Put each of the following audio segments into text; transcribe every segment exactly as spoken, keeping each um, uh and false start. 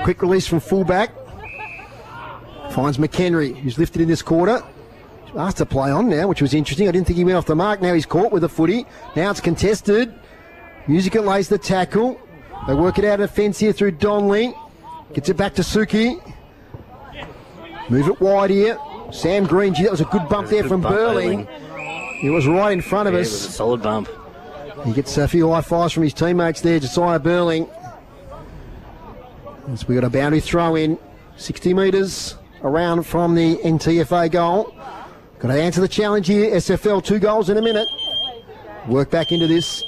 Quick release from fullback. Finds McHenry, who's lifted in this quarter. Asked to play on now, which was interesting. I didn't think he went off the mark. Now he's caught with a footy. Now it's contested. Musica lays the tackle. They work it out of defence here through Donnelly. Gets it back to Suki. Move it wide here. Sam Green, gee, that was a good bump there from Burling. It was right in front of yeah, us. It was a solid bump. He gets a few high fives from his teammates there, Josiah Burling. As we got a boundary throw in, sixty metres around from the N T F A goal. Got to answer the challenge here. S F L, two goals in a minute. Work back into this.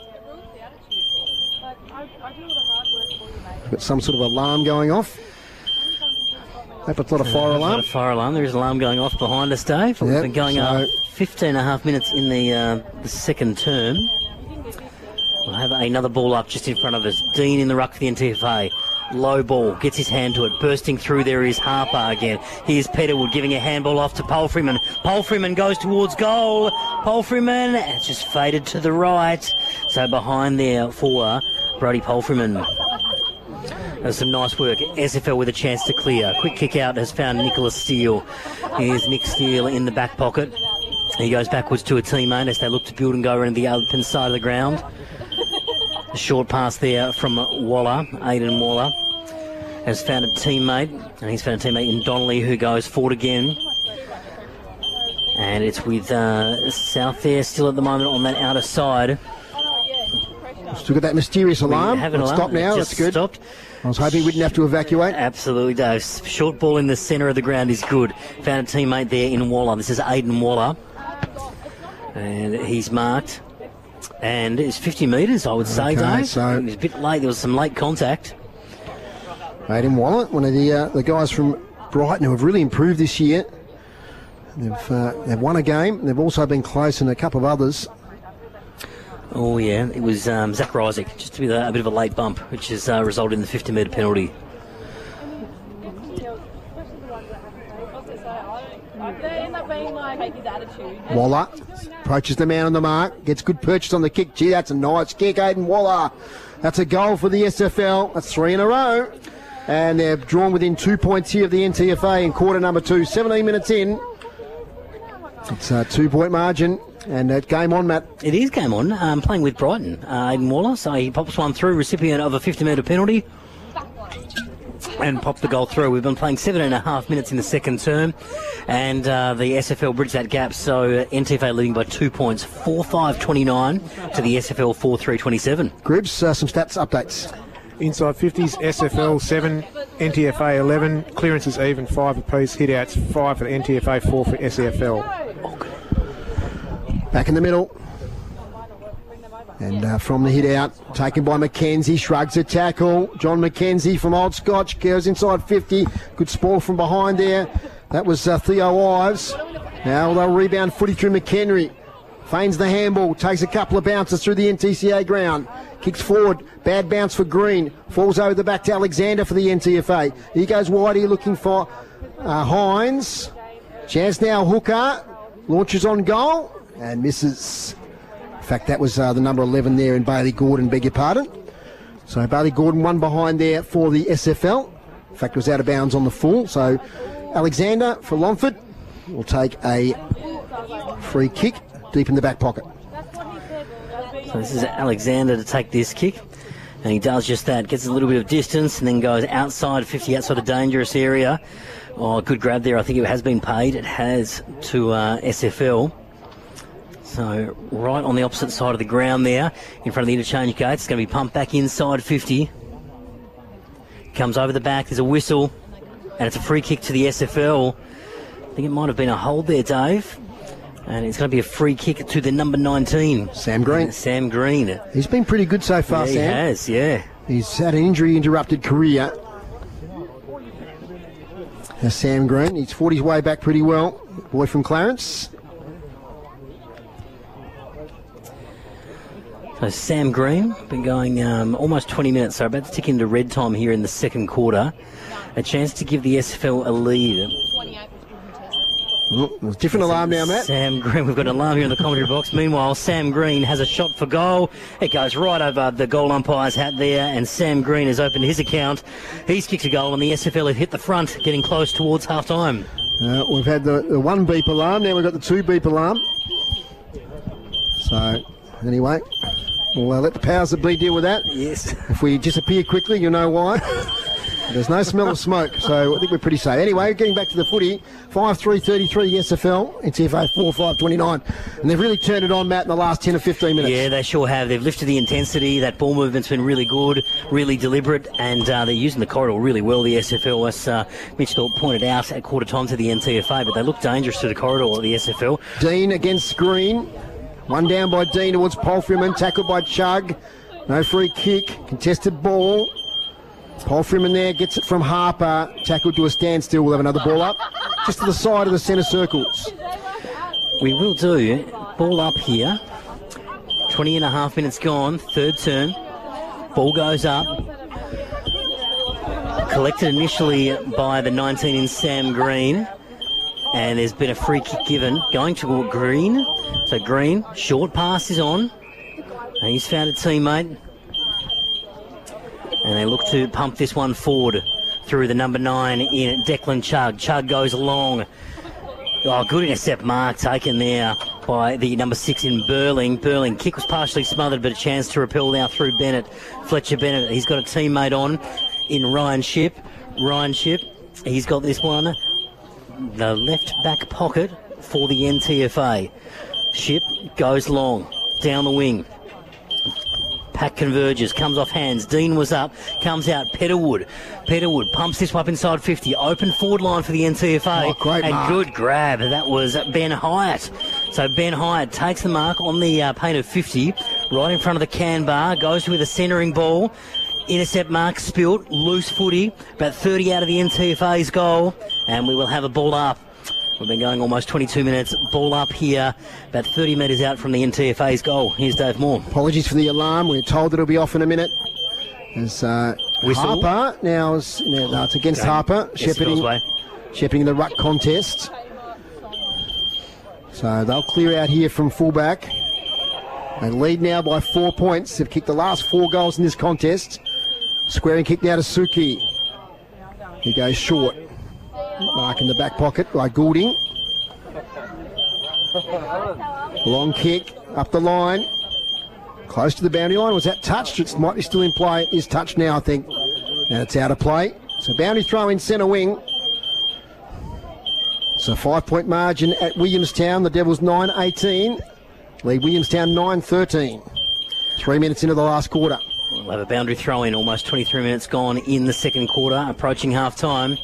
Got some sort of alarm going off. Hope it's not a fire uh, alarm. Not a fire alarm. There is an alarm going off behind us, Dave. We've Yep, been going so up fifteen and a half minutes in the, uh, the second term. We'll have another ball up just in front of us. Dean in the ruck for the N T F A. Low ball, gets his hand to it. Bursting through there is Harper again. Here's Peterwood giving a handball off to Palfreyman. Palfreyman goes towards goal. Palfreyman, it's just faded to the right. So behind there for Brody Palfreyman. There's some nice work. S F L with a chance to clear. Quick kick out has found Nicholas Steele. Here's Nick Steele in the back pocket. He goes backwards to a teammate as they look to build and go around the open side of the ground. A short pass there from Waller, Aidan Waller, has found a teammate, and he's found a teammate in Donnelly who goes forward again. And it's with uh, South there still at the moment on that outer side. Still got that mysterious alarm. Have an It's alarm. stopped now, It that's just good. Stopped. I was hoping we didn't have to evacuate. Absolutely, Dave. Short ball in the centre of the ground is good. Found a teammate there in Waller. This is Aidan Waller. And he's marked. And it's fifty metres, I would say, Okay, Dave. so- It was a bit late. There was some late contact. Aidan Waller, one of the uh, the guys from Brighton who have really improved this year. They've uh, they've won a game. They've also been close in a couple of others. Oh, yeah. It was um, Zach Isaac, just with a, a bit of a late bump, which has uh, resulted in the fifty metre penalty. Waller approaches the man on the mark, gets good purchase on the kick. Gee, that's a nice kick, Aidan Waller. That's a goal for the S F L. That's three in a row. And they're drawn within two points here of the N T F A in quarter number two. seventeen minutes in. It's a two-point margin. And uh, game on, Matt. It is game on, um, playing with Brighton, uh, Aidan Waller. So he pops one through, recipient of a fifty metre penalty, and popped the goal through. We've been playing seven and a half minutes in the second term, and uh, the S F L bridged that gap. So uh, N T F A leading by two points, four five twenty-nine to the S F L four three twenty-seven. Gribbs, uh, some stats updates. Inside fifties, S F L seven, N T F A eleven, clearances even five apiece, hit-outs five for the N T F A, four for S F L. Back in the middle. And uh, from the hit out, taken by McKenzie, shrugs a tackle. John McKenzie from Old Scotch goes inside fifty. Good sprawl from behind there. That was uh, Theo Ives. Now they'll rebound footy through McHenry. Feigns the handball, takes a couple of bounces through the N T C A ground. Kicks forward, bad bounce for Green. Falls over the back to Alexander for the N T F A. He goes wide here looking for uh, Hines. Chance now, Hooker. Launches on goal and misses. In fact, that was uh, the number eleven there in Bailey Gordon, beg your pardon. So Bailey Gordon one behind there for the S F L. In fact, it was out of bounds on the full. So Alexander for Longford will take a free kick deep in the back pocket. So this is Alexander to take this kick, and he does just that. Gets a little bit of distance and then goes outside fifty, outside a dangerous area. Oh, good grab there. I think it has been paid. It has to uh, S F L. So right on the opposite side of the ground there, in front of the interchange gate. It's going to be pumped back inside fifty. Comes over the back. There's a whistle, and it's a free kick to the S F L. I think it might have been a hold there, Dave. And it's going to be a free kick to the number nineteen. Sam Green. Sam Green. He's been pretty good so far, Yeah, he Sam. has, yeah. He's had an injury-interrupted career. Now Sam Green, he's fought his way back pretty well. Boy from Clarence. So Sam Green, been going um, almost twenty minutes, so about to tick into red time here in the second quarter. A chance to give the S F L a lead. Oh, there's a different alarm now, Matt. Sam Green, we've got an alarm here in the commentary box. Meanwhile, Sam Green has a shot for goal. It goes right over the goal umpire's hat there, and Sam Green has opened his account. He's kicked a goal, and the S F L have hit the front, getting close towards half-time. Uh, we've had the, the one beep alarm, now we've got the two beep alarm. So, anyway, we'll uh, let the powers that be deal with that. Yes. If we disappear quickly, you'll know why. There's no smell of smoke, so I think we're pretty safe. Anyway, getting back to the footy, five three thirty-three S F L, N T F A four five twenty-nine. And they've really turned it on, Matt, in the last ten or fifteen minutes. Yeah, they sure have. They've lifted the intensity. That ball movement's been really good, really deliberate, and uh, they're using the corridor really well, the S F L. As uh, Mitch Thorpe pointed out at quarter time to the N T F A, but they look dangerous to the corridor of the S F L. Dean against Green. One down by Dean towards Polfriman, tackled by Chug. No free kick, contested ball. Paul Freeman there gets it from Harper, tackled to a standstill. We'll have another ball up, just to the side of the centre circles. We will do. Ball up here. twenty and a half minutes gone, third turn. Ball goes up. Collected initially by the nineteen in Sam Green. And there's been a free kick given. Going toward Green. So Green, short pass is on. And he's found a teammate. And they look to pump this one forward through the number nine in Declan Chug. Chug goes long. Oh, good intercept mark taken there by the number six in Burling. Burling, kick was partially smothered, but a chance to repel now through Bennett. Fletcher Bennett, he's got a teammate on in Ryan Ship. Ryan Ship, he's got this one. The left back pocket for the N T F A. Ship goes long, down the wing. Pack converges, comes off hands. Dean was up, comes out. Petterwood. Petterwood pumps this one up inside fifty. Open forward line for the N T F A. Oh, great and mark. Good grab. That was Ben Hyatt. So Ben Hyatt takes the mark on the uh, paint of fifty, right in front of the can bar, goes with a centering ball. Intercept mark spilt, loose footy, about thirty out of the N T F A's goal, and we will have a ball up. We've been going almost twenty-two minutes. Ball up here, about thirty metres out from the N T F A's goal. Here's Dave Moore. Apologies for the alarm. We're told that it'll be off in a minute. As uh, Harper now is no, no, it's against Going Harper, S F L's shepherding, way. shepherding the ruck contest. So they'll clear out here from fullback. They lead now by four points. They've kicked the last four goals in this contest. Squaring kick now to Suki. He goes short. Mark in the back pocket by Goulding. Long kick up the line. Close to the boundary line. Was that touched? It might be still in play. It is touched now, I think. And it's out of play. So boundary throw in centre wing. It's a five-point margin at Williamstown. The Devils nine eighteen. Lead Williamstown nine thirteen. Three minutes into the last quarter. We'll have a boundary throw in, almost twenty-three minutes gone in the second quarter, approaching half-time.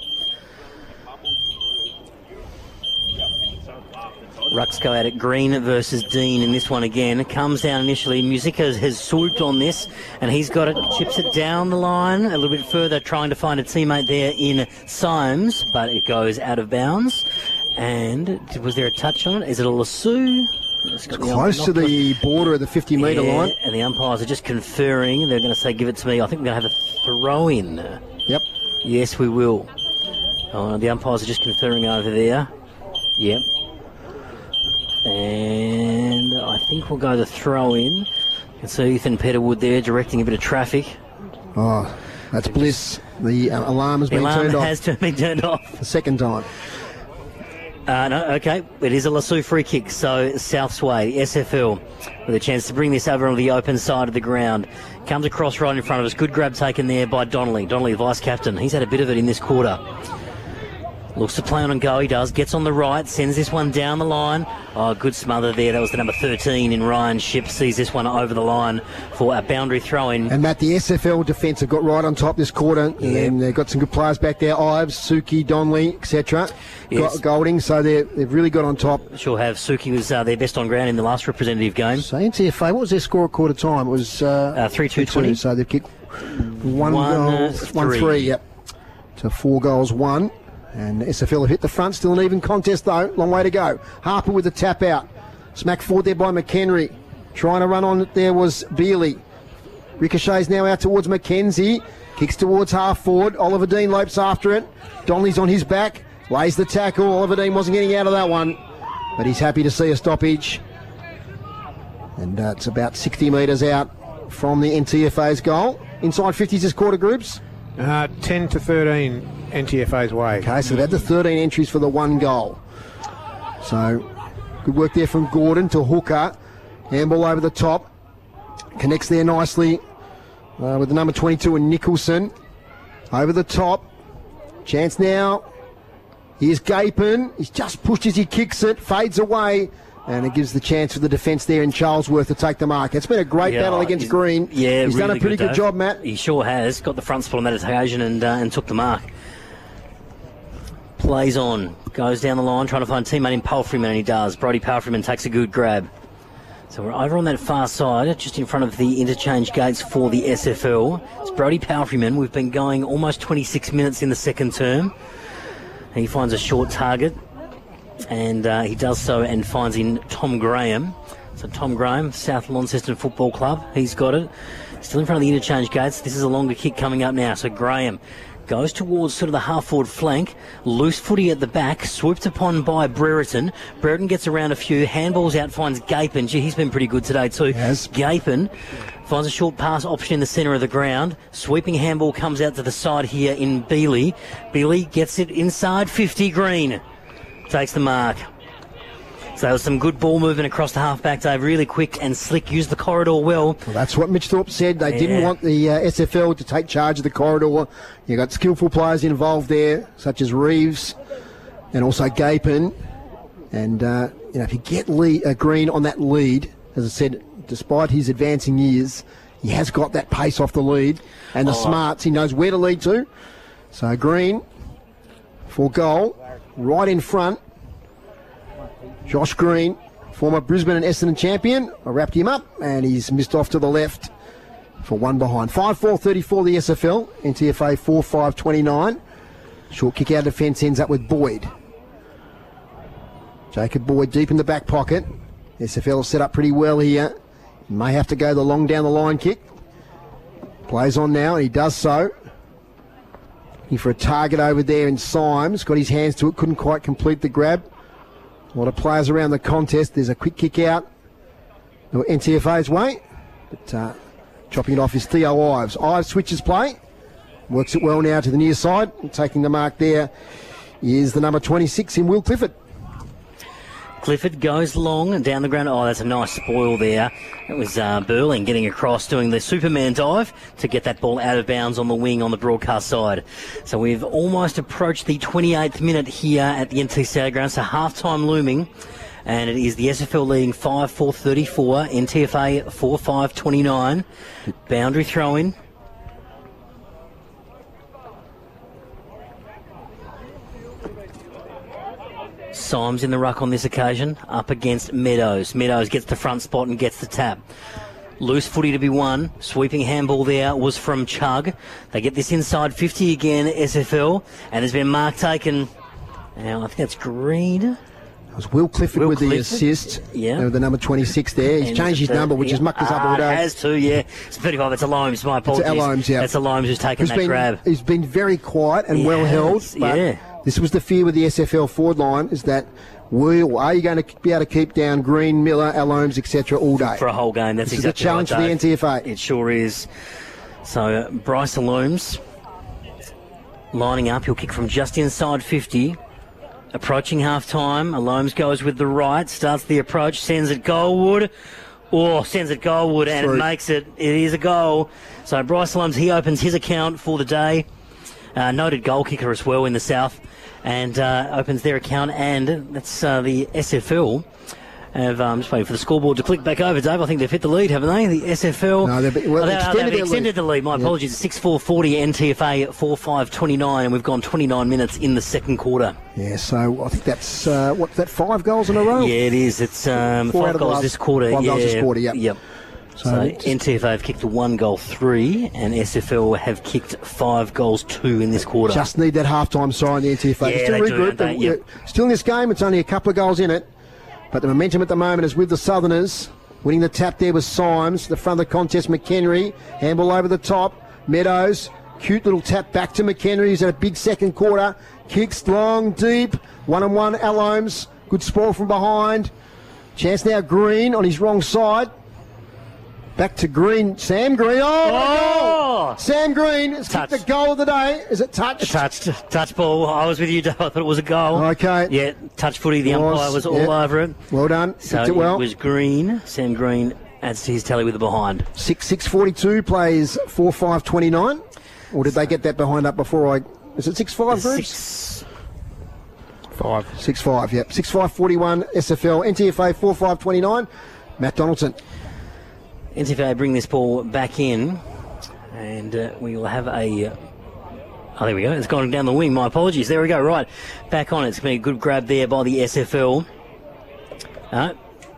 Rucks go out at Green versus Dean in this one again. It comes down initially. Musica has swooped on this, and he's got it, chips it down the line a little bit further, trying to find a teammate there in Symes, but it goes out of bounds. And was there a touch on it? Is it a Lasso? It's close to the border of the fifty metre yeah, line. And the umpires are just conferring. They're going to say, give it to me. I think we're going to have a throw-in. Yep. Yes, we will. Oh, the umpires are just conferring over there. Yep. And I think we'll go the throw-in. You can see Ethan Petterwood there directing a bit of traffic. Oh, that's bliss. The uh, alarm has The been alarm turned has off been turned off. the second time. Uh, no, okay, it is a Lasso free kick, so South Sway, S F L, with a chance to bring this over on the open side of the ground. Comes across right in front of us. Good grab taken there by Donnelly. Donnelly, the vice-captain. He's had a bit of it in this quarter. Looks to play on and go, he does. Gets on the right, sends this one down the line. Oh, good smother there. That was the number thirteen in Ryan Ship. Sees this one over the line for a boundary throw-in. And Matt, the S F L defence have got right on top this quarter. Yeah. And they've got some good players back there. Ives, Suki, Donnelly, et cetera. Yes. Golding, so they've really got on top. Sure have. Suki was uh, their best on ground in the last representative game. So N T F A, what was their score at quarter time? It was uh, Uh, three two twenty. So they've kicked one, One, goal, uh, one three. three, yep. To four goals, one. And S F L have hit the front. Still an even contest, though. Long way to go. Harper with the tap out. Smack forward there by McHenry. Trying to run on it there was Bealey. Ricochet's now out towards McKenzie. Kicks towards half forward. Oliver Dean lopes after it. Donnelly's on his back. lays the tackle. Oliver Dean wasn't getting out of that one, but he's happy to see a stoppage. And uh, it's about sixty metres out from the N T F A's goal. Inside fifties is quarter groups. Uh, ten to thirteen N T F A's way. Okay, so they've had the thirteen entries for the one goal. So good work there from Gordon to Hooker. Handball over the top. Connects there nicely uh, with the number twenty-two and Nicholson. Over the top. Chance now. Here's Gapin. He's just pushed as he kicks it. Fades away. And it gives the chance for the defence there in Charlesworth to take the mark. It's been a great yeah, battle against Green. Yeah, He's really done a pretty good, good job, Matt. He sure has. Got the front spot on that occasion and, uh, and took the mark. Plays on. Goes down the line trying to find teammate in Palfreyman, and he does. Brodie Palfreyman takes a good grab. So we're over on that far side, just in front of the interchange gates for the S F L. It's Brodie Palfreyman. We've been going almost twenty-six minutes in the second term. He finds a short target, and uh, he does so and finds in Tom Graham. So Tom Graham, South Launceston Football Club, he's got it. Still in front of the interchange gates. This is a longer kick coming up now. So Graham goes towards sort of the half-forward flank. Loose footy at the back, swooped upon by Brereton. Brereton gets around a few, handballs out, finds Gapin. Gee, he's been pretty good today too. Yes. Gapin finds a short pass option in the centre of the ground. Sweeping handball comes out to the side here in Bealey. Bealey gets it inside fifty. Green takes the mark. So there was some good ball movement across the half-back, Dave. Really quick and slick. Used the corridor well. Well, that's what Mitch Thorpe said. They Yeah. didn't want the uh, S F L to take charge of the corridor. You got skillful players involved there, such as Reeves and also Gapin. And uh, you know, if you get Lee, uh, Green on that lead, as I said, despite his advancing years, he has got that pace off the lead and the Oh. smarts. He knows where to lead to. So Green for goal, right in front. Josh Green, former Brisbane and Essendon champion. I wrapped him up, and he's missed off to the left for one behind. five four thirty-four the S F L, N T F A four five twenty-nine. Short kick out of defence ends up with Boyd. Jacob Boyd deep in the back pocket. S F L set up pretty well here. May have to go the long down the line kick. Plays on now, and he does so. Looking for a target over there in Symes. Got his hands to it, couldn't quite complete the grab. A lot of players around the contest. There's a quick kick out. N T F A's way. But uh, chopping it off is Theo Ives. Ives switches play. Works it well now to the near side. Taking the mark there is the number twenty-six in Will Clifford. Clifford goes long and down the ground. Oh, that's a nice spoil there. It was uh, Burling getting across, doing the Superman dive to get that ball out of bounds on the wing on the broadcast side. So we've almost approached the twenty-eighth minute here at the N T C A ground. So half-time looming. And it is the S F L leading five four thirty-four, N T F A four five twenty-nine. Boundary throw-in. Symes in the ruck on this occasion, up against Meadows. Meadows gets the front spot and gets the tap. Loose footy to be won. Sweeping handball there was from Chug. They get this inside fifty again, S F L. And there's been a mark taken. Now, I think that's Green. It was Will Clifford Will with Clifford? the assist. Yeah. With the number twenty-six there. He's And changed his the- number, which yeah. has mucked us up Ah, all day. has to, yeah. It's thirty-five. It's Alomes. My apologies. Alomes, yeah. That's Alomes who's taken Who's that been, grab. He's been very quiet and He well held. has, But yeah. this was the fear with the S F L forward line, is that will, are you going to be able to keep down Green, Miller, Alomes, et cetera all day? For a whole game. That's This exactly is a challenge right, for the Dave. N T F A. It sure is. So uh, Bryce Alomes lining up. He'll kick from just inside fifty. Approaching half-time. Alomes goes with the right. Starts the approach. Sends it goalward. Oh, sends it goalward, and Through. it makes it. It is a goal. So Bryce Alomes, he opens his account for the day. Uh, noted goal kicker as well in the south. And uh, opens their account, and that's uh, the S F L. Have, um, just waiting for the scoreboard to click back over, Dave. I think they've hit the lead, haven't they? The S F L. No, they've, well, Oh, they, extended, they've their extended lead. the lead. My Yeah. apologies. six four forty, N T F A four five twenty-nine, and we've gone twenty-nine minutes in the second quarter. Yeah, so I think that's, uh, what's that, five goals in a row? Yeah, it is. It's um, Four out five of the goals last- this quarter. five yeah. goals this quarter, yep. Yep. So So, just- N T F A have kicked the one goal three, and S F L have kicked five goals two in this quarter. Just need that half-time sign, the N T F A. Yeah, still they do, regroup. don't they? They're- Yep. Still in this game, it's only a couple of goals in it. But the momentum at the moment is with the Southerners. Winning the tap there was Symes. The front of the contest, McHenry. Handball over the top. Meadows Cute little tap back to McHenry, who's had a big second quarter. Kicks long, deep. One and one, Alomes. Good spoil from behind. Chance now Green on his wrong side. Back to Green. Sam Green. Oh! Oh! Sam Green has kicked the goal of the day. Is it touched? Touched. Touch ball. I was with you, Dave. I thought it was a goal. Okay. Yeah, touch footy. The Was, umpire was all yep. over it. Well done. So Kicked it well. it was Green. Sam Green adds to his tally with the behind. Six six forty two plays four five twenty nine, or did they get that behind up before I? Is it six five groups? Six. Five. Six five. Yep. Six five forty one. S F L N T F A four five twenty nine. Matt Donaldson. N T F A bring this ball back in, and uh, we will have a. Uh, oh, there we go. It's gone down the wing. My apologies. There we go. Right, back on it. It's been a good grab there by the S F L. Uh,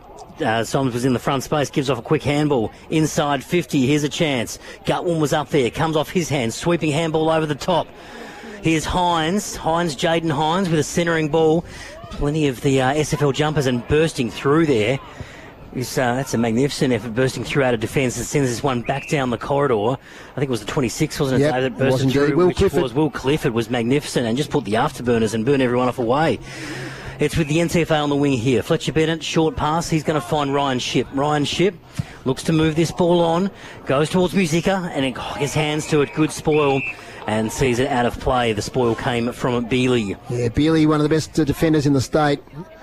Uh, Simons was in the front space, gives off a quick handball. Inside fifty, here's a chance. Gutwin was up there, comes off his hand, sweeping handball over the top. Here's Hines, Hines, Jaden Hines with a centering ball. Plenty of the uh, S F L jumpers and bursting through there. It's, uh, that's a magnificent effort, bursting through out of defence and sends this one back down the corridor. I think it was the twenty-six, wasn't it, Yep, David? it That bursted was indeed. through, Will which Clifford. was Will Clifford was magnificent and just put the afterburners and burn everyone off away. It's with the N T F A on the wing here. Fletcher Bennett, short pass. He's going to find Ryan Shipp. Ryan Shipp looks to move this ball on, goes towards Musica, and it, oh, gets hands to it. Good spoil, and sees it out of play. The spoil came from Bealey. Yeah, Bealey, one of the best uh, defenders in the state.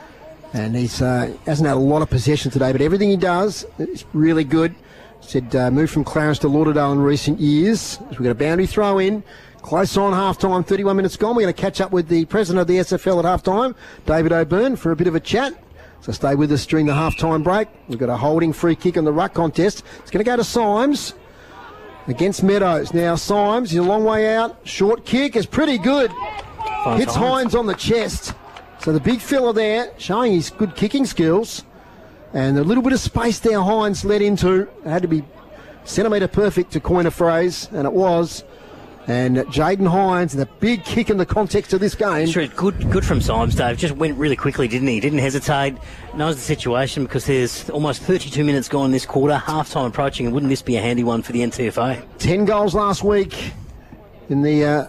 And he's uh, hasn't had a lot of possession today, but everything he does is really good. Said uh, moved from Clarence to Lauderdale in recent years. We've got a boundary throw in. Close on half-time, thirty-one minutes gone. We're going to catch up with the president of the S F L at half-time, David O'Byrne, for a bit of a chat. So stay with us during the half-time break. We've got a holding free kick in the ruck contest. It's going to go to Symes against Meadows. Now Symes, he's a long way out. Short kick is pretty good. Fine Hits times. Hines on the chest. So the big fella there, showing his good kicking skills. And a little bit of space there Hines led into. It had to be centimetre perfect, to coin a phrase, and it was. And Jaden Hines, and a big kick in the context of this game. Sure, good, good from Symes, Dave. Just went really quickly, didn't he? Didn't hesitate. Knows the situation because there's almost thirty-two minutes gone this quarter. Half-time approaching, and wouldn't this be a handy one for the N T F A? Ten goals last week in the uh,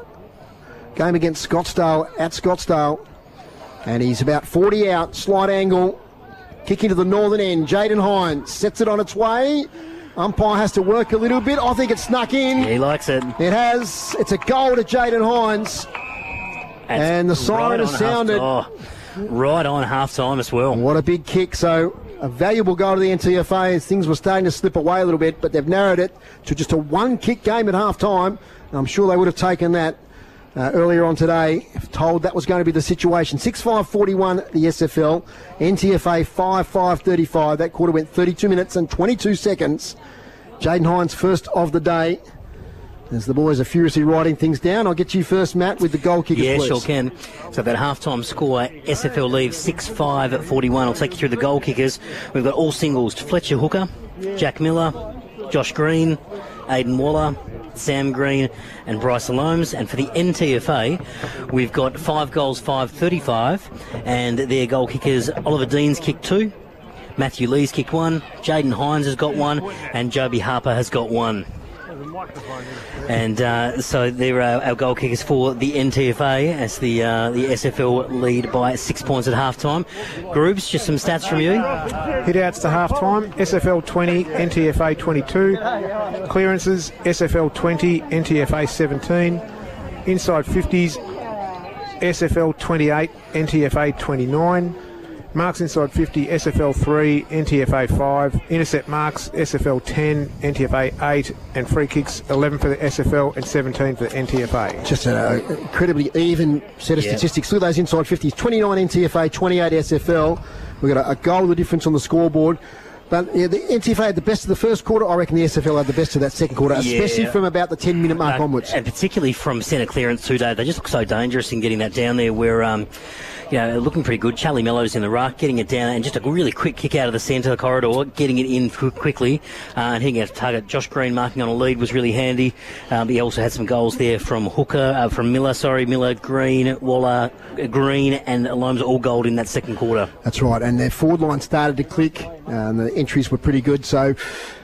game against Scottsdale, at Scottsdale. And he's about forty out, slight angle, kicking to the northern end. Jaden Hines sets it on its way. Umpire has to work a little bit. I think it snuck in. Yeah, he likes it. It has. It's a goal to Jaden Hines. That's And the siren right has on sounded. half- oh, right on half-time as well. What a big kick. So a valuable goal to the N T F A as things were starting to slip away a little bit, but they've narrowed it to just a one-kick game at half-time. I'm sure they would have taken that uh, earlier on today, if told that was going to be the situation. six five forty-one the S F L, N T F A five five thirty-five. That quarter went thirty-two minutes and twenty-two seconds. Jaden Hines first of the day. As the boys are furiously writing things down, I'll get you first, Matt, with the goal kickers, Yeah, please. sure can. So that half-time score, S F L leaves six five at forty-one. I'll take you through the goal kickers. We've got all singles to Fletcher Hooker, Jack Miller, Josh Green, Aidan Waller, Sam Green and Bryce Alomes. And for the N T F A, we've got five goals, five thirty-five. And their goal kickers, Oliver Dean's kicked two, Matthew Lee's kicked one, Jaden Hines has got one, and Joby Harper has got one. And uh, so there are our goal kickers for the N T F A as the uh, the S F L lead by six points at half-time. Groups, just some stats from you. Hit-outs to half-time, S F L twenty, N T F A twenty-two. Clearances, S F L twenty, N T F A seventeen. Inside fifties, S F L twenty-eight, N T F A twenty-nine. Marks inside fifty, S F L three, N T F A five. Intercept marks, S F L ten, N T F A eight. And free kicks, eleven for the S F L and seventeen for the N T F A. Just an incredibly even set of Yeah. statistics. Look at those inside fifties. twenty-nine N T F A, twenty-eight S F L. We've got a, a goal of the difference on the scoreboard. But yeah, the N T F A had the best of the first quarter. I reckon the S F L had the best of that second quarter, especially Yeah. from about the ten-minute mark Uh, onwards. And particularly from centre clearance too, Dave. They just look so dangerous in getting that down there where, um, you know, looking pretty good. Charlie Mellows in the ruck, getting it down, and just a really quick kick out of the centre corridor, getting it in qu- quickly, uh, and hitting a target. Josh Green marking on a lead was really handy. Um, he also had some goals there from Hooker, uh, from Miller, sorry, Miller, Green, Waller, uh, Green, and Alomes all gold in that second quarter. That's right, and their forward line started to click. Um, the entries were pretty good, so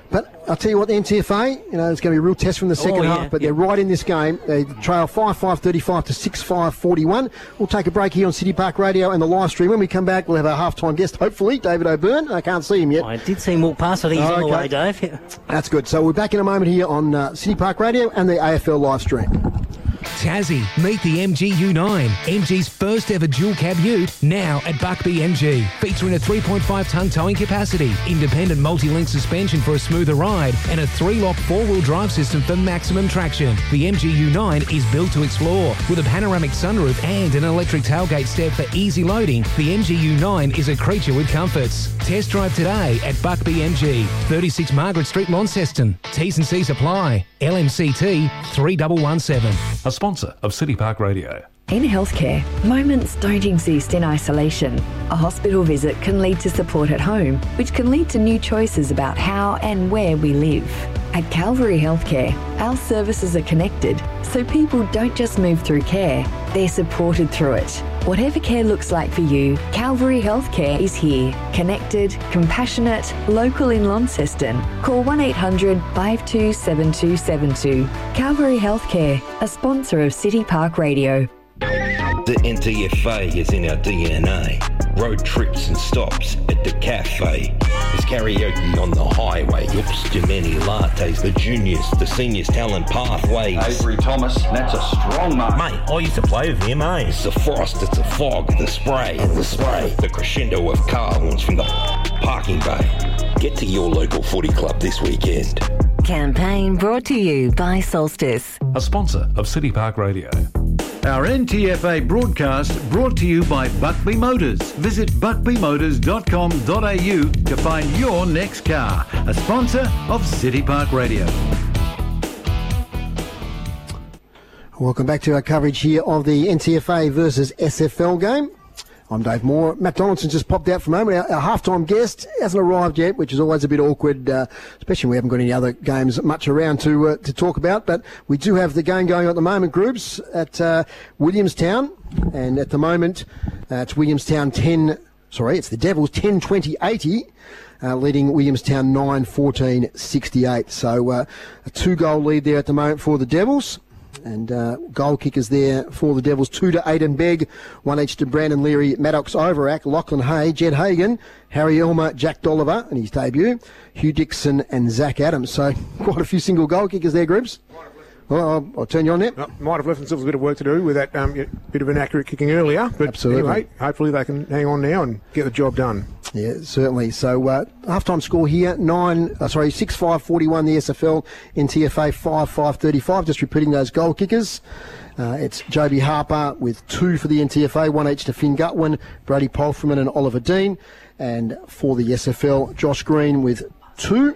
But I'll tell you what, the N T F A, you know, it's going to be a real test from the second Oh, yeah, half, but yeah. they're right in this game. They trail five five thirty-five to six five forty-one. We'll take a break here on City Park Radio and the live stream. When we come back, we'll have our half-time guest, hopefully, David O'Byrne. I can't see him yet. I did see him walk past. I think he's Oh, on the okay. way, Dave. Yeah. That's good. So we're back in a moment here on uh, City Park Radio and the A F L live stream. Tassie, meet the M G U nine, M G's first ever dual cab ute, now at Buckby M G. Featuring a three point five tonne towing capacity, independent multi-link suspension for a smoother ride, and a three-lock four-wheel drive system for maximum traction. The M G U nine is built to explore. With a panoramic sunroof and an electric tailgate step for easy loading, the M G U nine is a creature with comforts. Test drive today at Buckby M G, thirty-six Margaret Street, Launceston. T's and C's apply. L M C T three one one seven. A sponsor of City Park Radio. In healthcare, moments don't exist in isolation. A hospital visit can lead to support at home, which can lead to new choices about how and where we live. At Calvary Healthcare, our services are connected, so people don't just move through care, they're supported through it. Whatever care looks like for you, Calvary Healthcare is here. Connected, compassionate, local in Launceston. Call one eight hundred five two seven two seven two. Calvary Healthcare, a sponsor of City Park Radio. The N T F A is in our D N A. Road trips and stops at the cafe. There's karaoke on the highway. Oops, too many lattes. The juniors, the seniors talent pathways. Avery Thomas, that's a strong mark. Mate, I used to play with him, eh? It's the frost, it's the fog, the spray and the spray. The crescendo of car horns from the parking bay. Get to your local footy club this weekend. Campaign brought to you by Solstice. A sponsor of City Park Radio. Our N T F A broadcast brought to you by Buckby Motors. Visit buckby motors dot com dot a u to find your next car. A sponsor of City Park Radio. Welcome back to our coverage here of the N T F A versus S F L game. I'm Dave Moore. Matt Donaldson just popped out for a moment. Our, our half-time guest hasn't arrived yet, which is always a bit awkward, uh, especially when we haven't got any other games much around to uh, to talk about. But we do have the game going on at the moment, groups, at uh, Williamstown. And at the moment, uh, it's Williamstown ten, sorry, it's the Devils ten twenty eighty, uh, leading Williamstown nine fourteen sixty-eight. So uh, a two-goal lead there at the moment for the Devils. And uh, goal kickers there for the Devils, two to Aidan Begg, one each to Brandon Leary, Maddox Overack, Lachlan Hay, Jed Hagan, Harry Elmer, Jack Dolliver in his debut, Hugh Dixon and Zach Adams. So quite a few single goal kickers there, Gribbs. Well, I'll, I'll turn you on there. Well, might have left themselves a bit of work to do with that um, bit of inaccurate kicking earlier. But Absolutely. Anyway, hopefully they can hang on now and get the job done. Yeah, certainly. So uh, half-time score here, nine, uh, sorry, six five forty-one the S F L, N T F A five five thirty-five. Just repeating those goal kickers. Uh, it's Joby Harper with two for the N T F A, one each to Finn Gutwin, Brady Polframan and Oliver Dean. And for the S F L, Josh Green with two.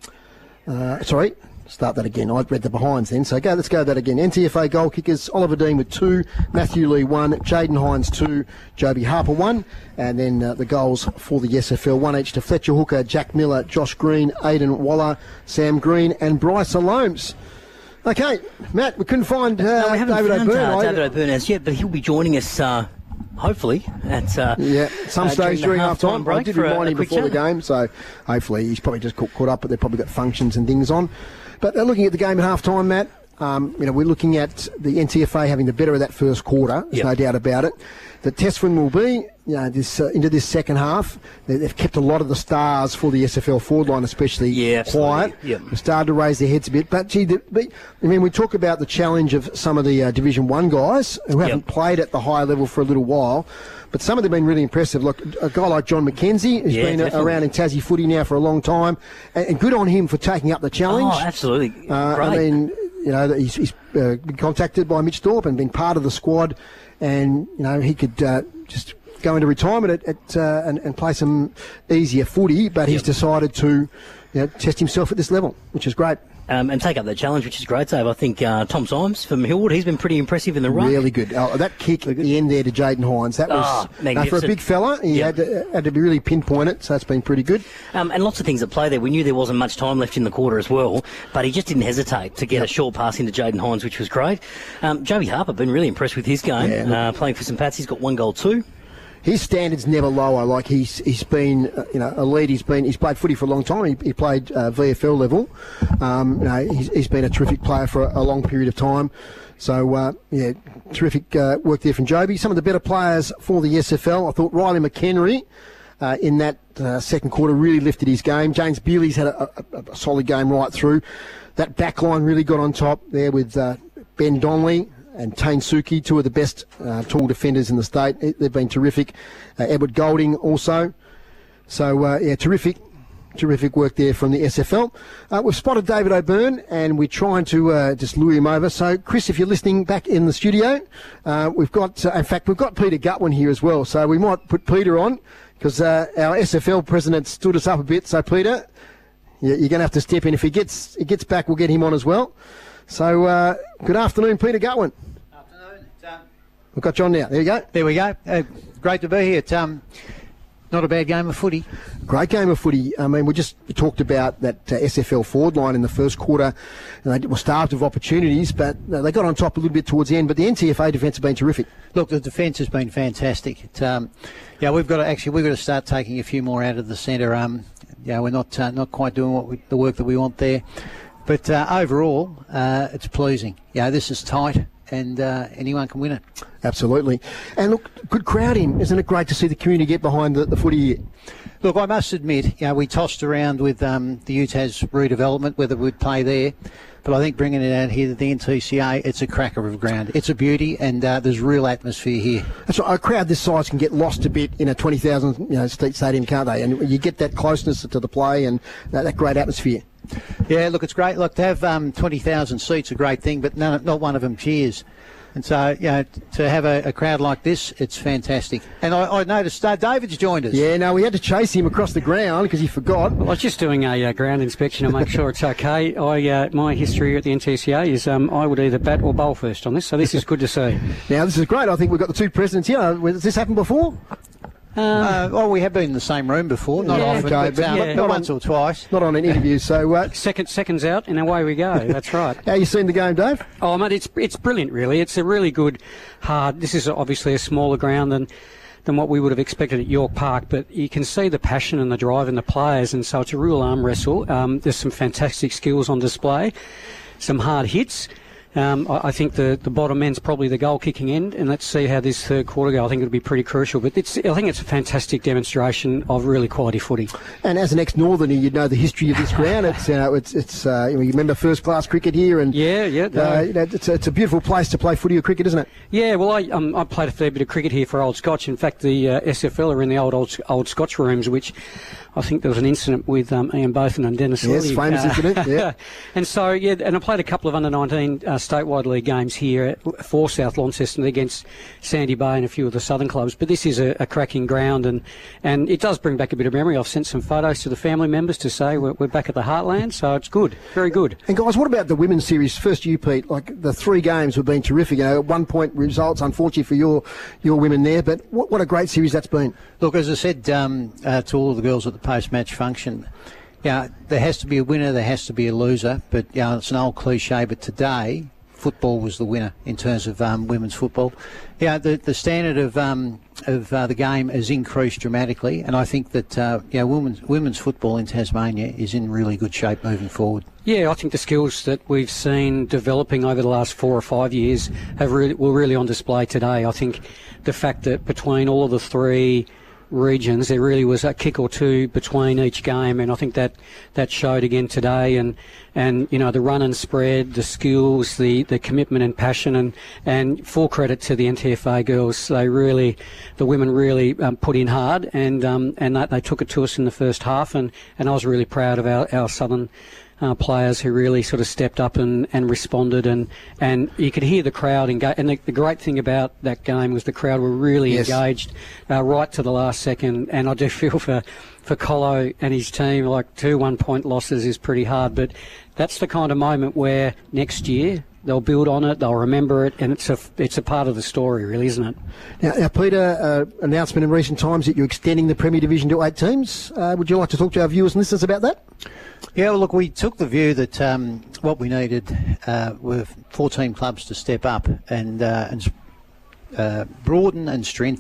Uh, sorry. Start that again. I read the behinds then. So go. Let's go that again. N T F A goal kickers, Oliver Dean with two, Matthew Lee one, Jaden Hines two, Joby Harper one. And then uh, the goals for the S F L, one each to Fletcher Hooker, Jack Miller, Josh Green, Aidan Waller, Sam Green and Bryce Alomes. Okay, Matt, we couldn't find uh, no, we haven't David found, O'Byrne. uh, David O'Byrne as yet, but he'll be joining us uh, hopefully at uh, yeah, some uh, stage during half time. break I did for a- remind a him quick before the chat. game, so hopefully he's probably just caught, caught up, but they've probably got functions and things on. But uh, looking at the game at half time, Matt, um, you know, we're looking at the N T F A having the better of that first quarter. There's Yep. no doubt about it. The test win will be, you know, this uh, into this second half. They, they've kept a lot of the stars for the S F L forward line, especially Yeah, absolutely. quiet. Yep. They've started to raise their heads a bit. But gee, the, the, I mean, we talk about the challenge of some of the uh, Division One guys who haven't Yep. played at the high level for a little while. But some of them have been really impressive. Look, a guy like John McKenzie, who's Yeah, been uh, definitely. around in Tassie footy now for a long time, and, and good on him for taking up the challenge. Oh, absolutely. Uh, Great. I mean, you know, he's, he's uh, been contacted by Mitch Thorpe and been part of the squad, and you know he could uh, just go into retirement at, at uh, and, and play some easier footy, but he's Yep. decided to, you know, test himself at this level, which is great. Um, and take up that challenge, which is great, Dave. I think uh, Tom Symes from Hillwood, he's been pretty impressive in the ruck. Really good. Oh, that kick at the end there to Jaden Hines, that was Oh, no, for a magnificent. big fella. He Yep. had, to, had to be really pinpoint it, so it's been pretty good. Um, and lots of things at play there. We knew there wasn't much time left in the quarter as well, but he just didn't hesitate to get Yep. a short pass into Jaden Hines, which was great. Um, Joey Harper, been really impressed with his game. Yeah, look- uh, playing for St Pats, he's got one goal too. his standards never lower. Like he's he's been uh, you know a lead. He's been he's played footy for a long time. He, he played uh, V F L level. Um, you know, he's, he's been a terrific player for a, a long period of time. So uh, yeah, terrific uh, work there from Joby. Some of the better players for the S F L. I thought Riley McHenry uh, in that uh, second quarter really lifted his game. James Bealey's had a, a, a solid game right through. That back line really got on top there with uh, Ben Donnelly and Tane Suki, two of the best uh, tall defenders in the state. They've been terrific. Uh, Edward Golding also. So, uh, yeah, terrific, terrific work there from the S F L. Uh, we've spotted David O'Byrne, and we're trying to uh, just lure him over. So, Chris, if you're listening back in the studio, uh, we've got, uh, in fact, we've got Peter Gutwin here as well. So we might put Peter on because uh, our S F L president stood us up a bit. So, Peter, you're going to have to step in. If he gets, he gets back, we'll get him on as well. So, uh, good afternoon, Peter Gutwin. Afternoon. Um, We've got John now. There you go. there we go. Uh, great to be here. It's um, not a bad game of footy. Great game of footy. I mean, we just talked about that uh, S F L forward line in the first quarter. And they were starved of opportunities, but uh, they got on top a little bit towards the end. But the N T F A defence has been terrific. Look, the defence has been fantastic. It, um, yeah, we've got to actually we've got to start taking a few more out of the centre. Um, yeah, we're not uh, not quite doing what we, the work that we want there. But uh, overall, uh, it's pleasing. Yeah, this is tight, and uh, anyone can win it. Absolutely. And look, good crowd in. Isn't it great to see the community get behind the, the footy here? Look, I must admit, you know, we tossed around with um, the U T A S redevelopment, whether we'd play there. But I think bringing it out here to the N T C A, it's a cracker of ground. It's a beauty, and uh, there's real atmosphere here. That's right. A crowd this size can get lost a bit in a twenty thousand you know, seat stadium, can't they? And you get that closeness to the play and that, that great atmosphere. Yeah, look, it's great. Look, to have um, twenty thousand seats, a great thing, but none, not one of them cheers. And so, you know, to have a, a crowd like this, it's fantastic. And I, I noticed uh, David's joined us. Yeah, no, we had to chase him across the ground because he forgot. Well, I was just doing a uh, ground inspection to make sure it's okay. I uh, my history at the N T C A is um, I would either bat or bowl first on this, so this is good to see. Now, this is great. I think we've got the two presidents here. Has this happened before? Um, uh, well, we have been in the same room before, not yeah, often, okay, but, um, yeah. not, not once or twice. Not on an interview, so... Uh, Second, seconds out, and away we go. That's right. How you seen the game, Dave? Oh, mate, it's it's brilliant, really. It's a really good, hard... This is obviously a smaller ground than, than what we would have expected at York Park, but you can see the passion and the drive in the players, and so it's a real arm wrestle. Um, there's some fantastic skills on display, some hard hits. Um, I, I think the, the bottom end's probably the goal-kicking end, and let's see how this third quarter goes. I think it'll be pretty crucial. But it's, I think it's a fantastic demonstration of really quality footy. And as an ex-Northerner, you'd know the history of this ground. It's, you know, it's, it's uh, you remember first-class cricket here, and yeah, yeah, no. uh, you know, it's, a, it's a beautiful place to play footy or cricket, isn't it? Yeah, well, I um, I played a fair bit of cricket here for Old Scotch. In fact, the uh, S F L are in the old old, old Scotch rooms, which I think there was an incident with um, Ian Botham and Dennis Yes, Lilly. famous uh, incident, yeah. And so, yeah, and I played a couple of under nineteen uh, statewide league games here for South Launceston against Sandy Bay and a few of the southern clubs. But this is a, a cracking ground, and, and it does bring back a bit of memory. I've sent some photos to the family members to say we're, we're back at the Heartland, so it's good, very good. And guys, what about the women's series? First you, Pete, like the three games have been terrific. You know, one point results, unfortunately for your your women there, but what, what a great series that's been. Look, as I said um, uh, to all of the girls at the post-match function, yeah, there has to be a winner, there has to be a loser, but yeah, it's an old cliche, but today football was the winner in terms of um, women's football. Yeah, the the standard of um, of uh, the game has increased dramatically, and I think that uh, yeah, women's women's football in Tasmania is in really good shape moving forward. Yeah, I think the skills that we've seen developing over the last four or five years have really, were really on display today. I think the fact that between all of the three regions there really was a kick or two between each game, and I think that that showed again today, and and you know the run and spread, the skills, the the commitment and passion, and and full credit to the N T F A girls. They really, the women really um, put in hard, and um and they, they took it to us in the first half, and and I was really proud of our, our southern Uh, players who really sort of stepped up and, and responded, and, and you could hear the crowd engage. And the, the great thing about that game was the crowd were really yes. engaged uh, right to the last second. And I do feel for for Colo and his team, like two one-point losses is pretty hard, but that's the kind of moment where next year they'll build on it, they'll remember it, and it's a it's a part of the story, really, isn't it? Now, now Peter, uh, announcement in recent times that you're extending the Premier Division to eight teams. Uh, would you like to talk to our viewers and listeners about that? Yeah, well, look, we took the view that um, what we needed uh, were fourteen clubs to step up and, uh, and uh, broaden and strengthen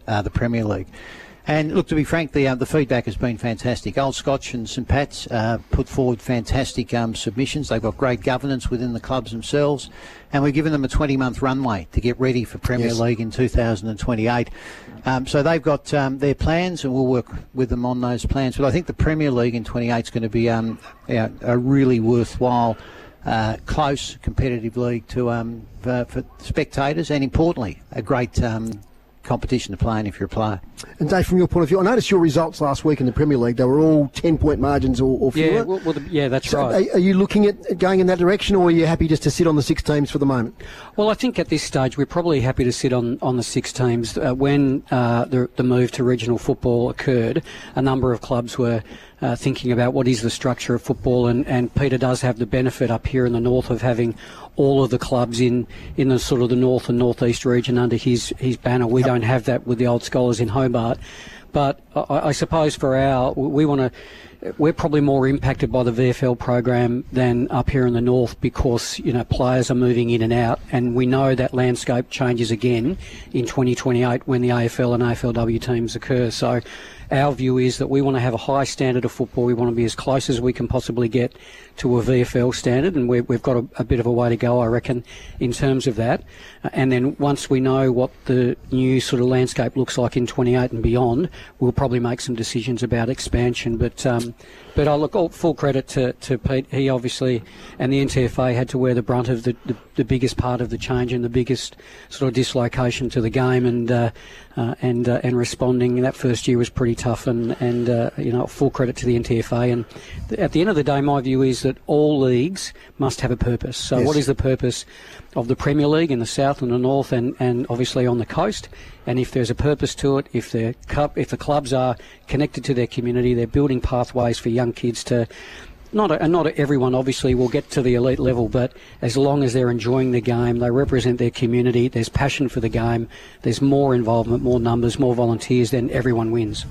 uh, the Premier League. And look, to be frank, the, uh, the feedback has been fantastic. Old Scotch and St Pat's uh, put forward fantastic um, submissions. They've got great governance within the clubs themselves, and we've given them a twenty-month runway to get ready for Premier yes. League in two thousand twenty-eight. Um, so they've got um, their plans, and we'll work with them on those plans. But I think the Premier League in twenty-eight is going to be um, yeah, a really worthwhile, uh, close, competitive league to um, for, for spectators, and importantly, a great um, competition to play in if you're a player. And Dave, from your point of view, I noticed your results last week in the Premier League. They were all ten-point margins or, or fewer. Yeah, well, well, the, yeah, that's so right. Are, are you looking at going in that direction, or are you happy just to sit on the six teams for the moment? Well, I think at this stage we're probably happy to sit on, on the six teams. Uh, when uh, the, the move to regional football occurred, a number of clubs were uh, thinking about what is the structure of football, and, and Peter does have the benefit up here in the north of having all of the clubs in, in the sort of the north and northeast region under his, his banner. We yep. don't have that with the Old Scholars in Hobart. But I, I suppose for our, we want to, we're probably more impacted by the V F L program than up here in the north, because, you know, players are moving in and out, and we know that landscape changes again in twenty twenty-eight when the A F L and A F L W teams occur. So our view is that we want to have a high standard of football. We want to be as close as we can possibly get to a V F L standard, and we've, we've got a, a bit of a way to go, I reckon, in terms of that. Uh, and then once we know what the new sort of landscape looks like in twenty-eight and beyond, we'll probably make some decisions about expansion. But um, but I look, all, full credit to, to Pete. He obviously, and the N T F A had to wear the brunt of the, the, the biggest part of the change and the biggest sort of dislocation to the game, and uh, uh, and uh, and responding. That first year was pretty tough, and and uh, you know, full credit to the N T F A. And th- at the end of the day, my view is that all leagues must have a purpose. So yes. What is the purpose of the Premier League in the south and the north, and, and obviously on the coast? And if there's a purpose to it, if the if the clubs are connected to their community, they're building pathways for young kids to, not a, not everyone obviously will get to the elite level, but as long as they're enjoying the game, they represent their community, there's passion for the game, there's more involvement, more numbers, more volunteers, then everyone wins.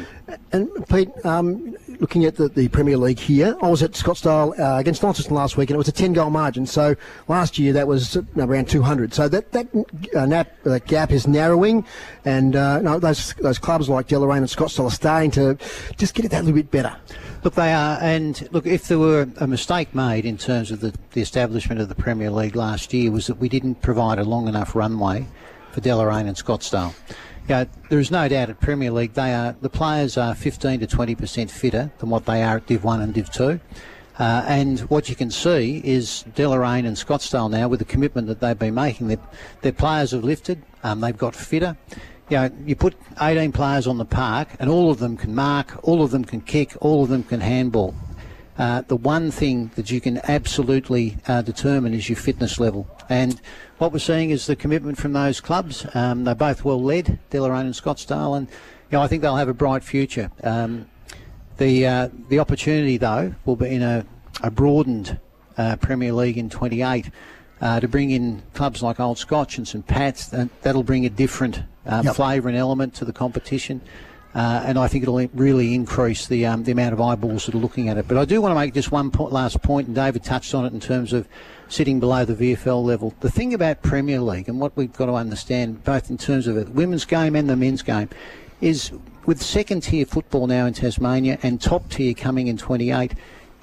And Pete, um, looking at the, the Premier League here, I was at Scottsdale uh, against Launceston last week, and it was a ten-goal margin. So last year that was around two hundred. So that that uh, nap, uh, gap is narrowing, and uh, no, those those clubs like Deloraine and Scottsdale are starting to just get it that little bit better. Look, they are, and look, if there were a mistake made in terms of the, the establishment of the Premier League last year, was that we didn't provide a long enough runway for Deloraine and Scottsdale. Yeah, there is no doubt at Premier League they are the players are fifteen to twenty percent fitter than what they are at Div one and Div two. Uh, and what you can see is Deloraine and Scottsdale now, with the commitment that they've been making, their, their players have lifted, um, they've got fitter. You know, you put eighteen players on the park and all of them can mark, all of them can kick, all of them can handball. Uh, the one thing that you can absolutely uh, determine is your fitness level. And what we're seeing is the commitment from those clubs. Um, they're both well led, Deloraine and Scottsdale, and you know, I think they'll have a bright future. Um, the uh, the opportunity, though, will be in a, a broadened uh, Premier League in twenty-eight uh, to bring in clubs like Old Scotch and St Pat's. And that'll bring a different uh, yep. flavour and element to the competition. Uh, and I think it'll really increase the um, the amount of eyeballs that are looking at it. But I do want to make just one po- last point, and David touched on it in terms of sitting below the V F L level. The thing about Premier League, and what we've got to understand, both in terms of the women's game and the men's game, is with second-tier football now in Tasmania and top-tier coming in twenty-eight,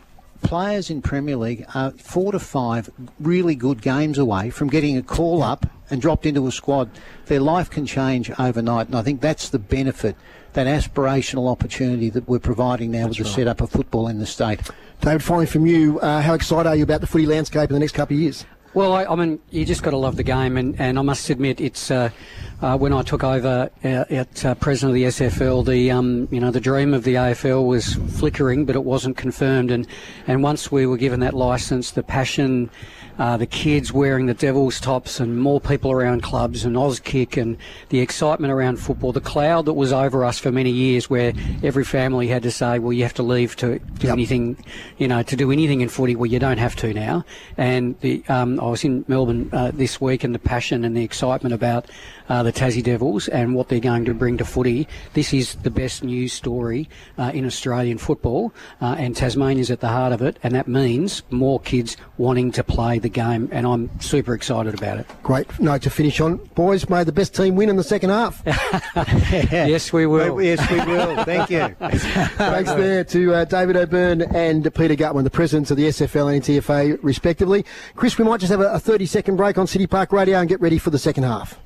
players in Premier League are four to five really good games away from getting a call-up and dropped into a squad. Their life can change overnight, and I think that's the benefit, that aspirational opportunity that we're providing now That's with the right. setup of football in the state. David, finally from you, uh, how excited are you about the footy landscape in the next couple of years? Well, I, I mean, you just got to love the game, and, and I must admit, it's uh, uh, when I took over uh, at uh, president of the S F L, the um, you know the dream of the A F L was flickering, but it wasn't confirmed. And and once we were given that licence, the passion. Uh, the kids wearing the Devils tops and more people around clubs and Auskick and the excitement around football, the cloud that was over us for many years where every family had to say, well, you have to leave to do yep. anything, you know, to do anything in footy. Well, you don't have to now. And the, um, I was in Melbourne uh, this week, and the passion and the excitement about uh, the Tassie Devils and what they're going to bring to footy. This is the best news story uh, in Australian football, uh, and Tasmania's at the heart of it, and that means more kids wanting to play the game, and I'm super excited about it. Great note to finish on. Boys, may the best team win in the second half. Yes, we will. Yes, we will. Thank you. Thanks there to uh, David O'Byrne and Peter Gutman, the presidents of the S F L and N T F A, respectively. Chris, we might just have a thirty-second break on City Park Radio and get ready for the second half.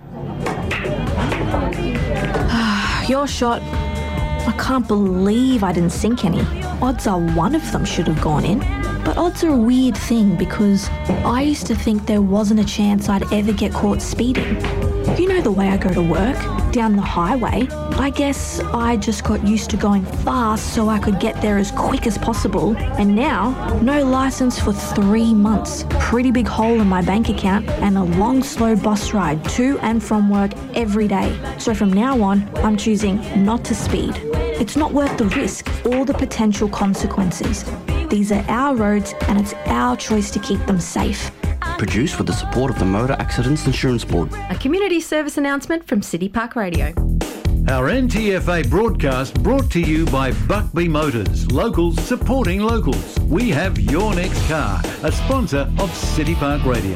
Your shot. I can't believe I didn't sink any. Odds are one of them should have gone in. But odds are a weird thing because I used to think there wasn't a chance I'd ever get caught speeding. You know the way I go to work, down the highway. I guess I just got used to going fast so I could get there as quick as possible. And now, no licence for three months, pretty big hole in my bank account, and a long, slow bus ride to and from work every day. So from now on, I'm choosing not to speed. It's not worth the risk or the potential consequences. These are our roads and it's our choice to keep them safe. Produced with the support of the Motor Accidents Insurance Board. A community service announcement from City Park Radio. Our N T F A broadcast brought to you by Buckby Motors. Locals supporting locals. We have your next car. A sponsor of City Park Radio.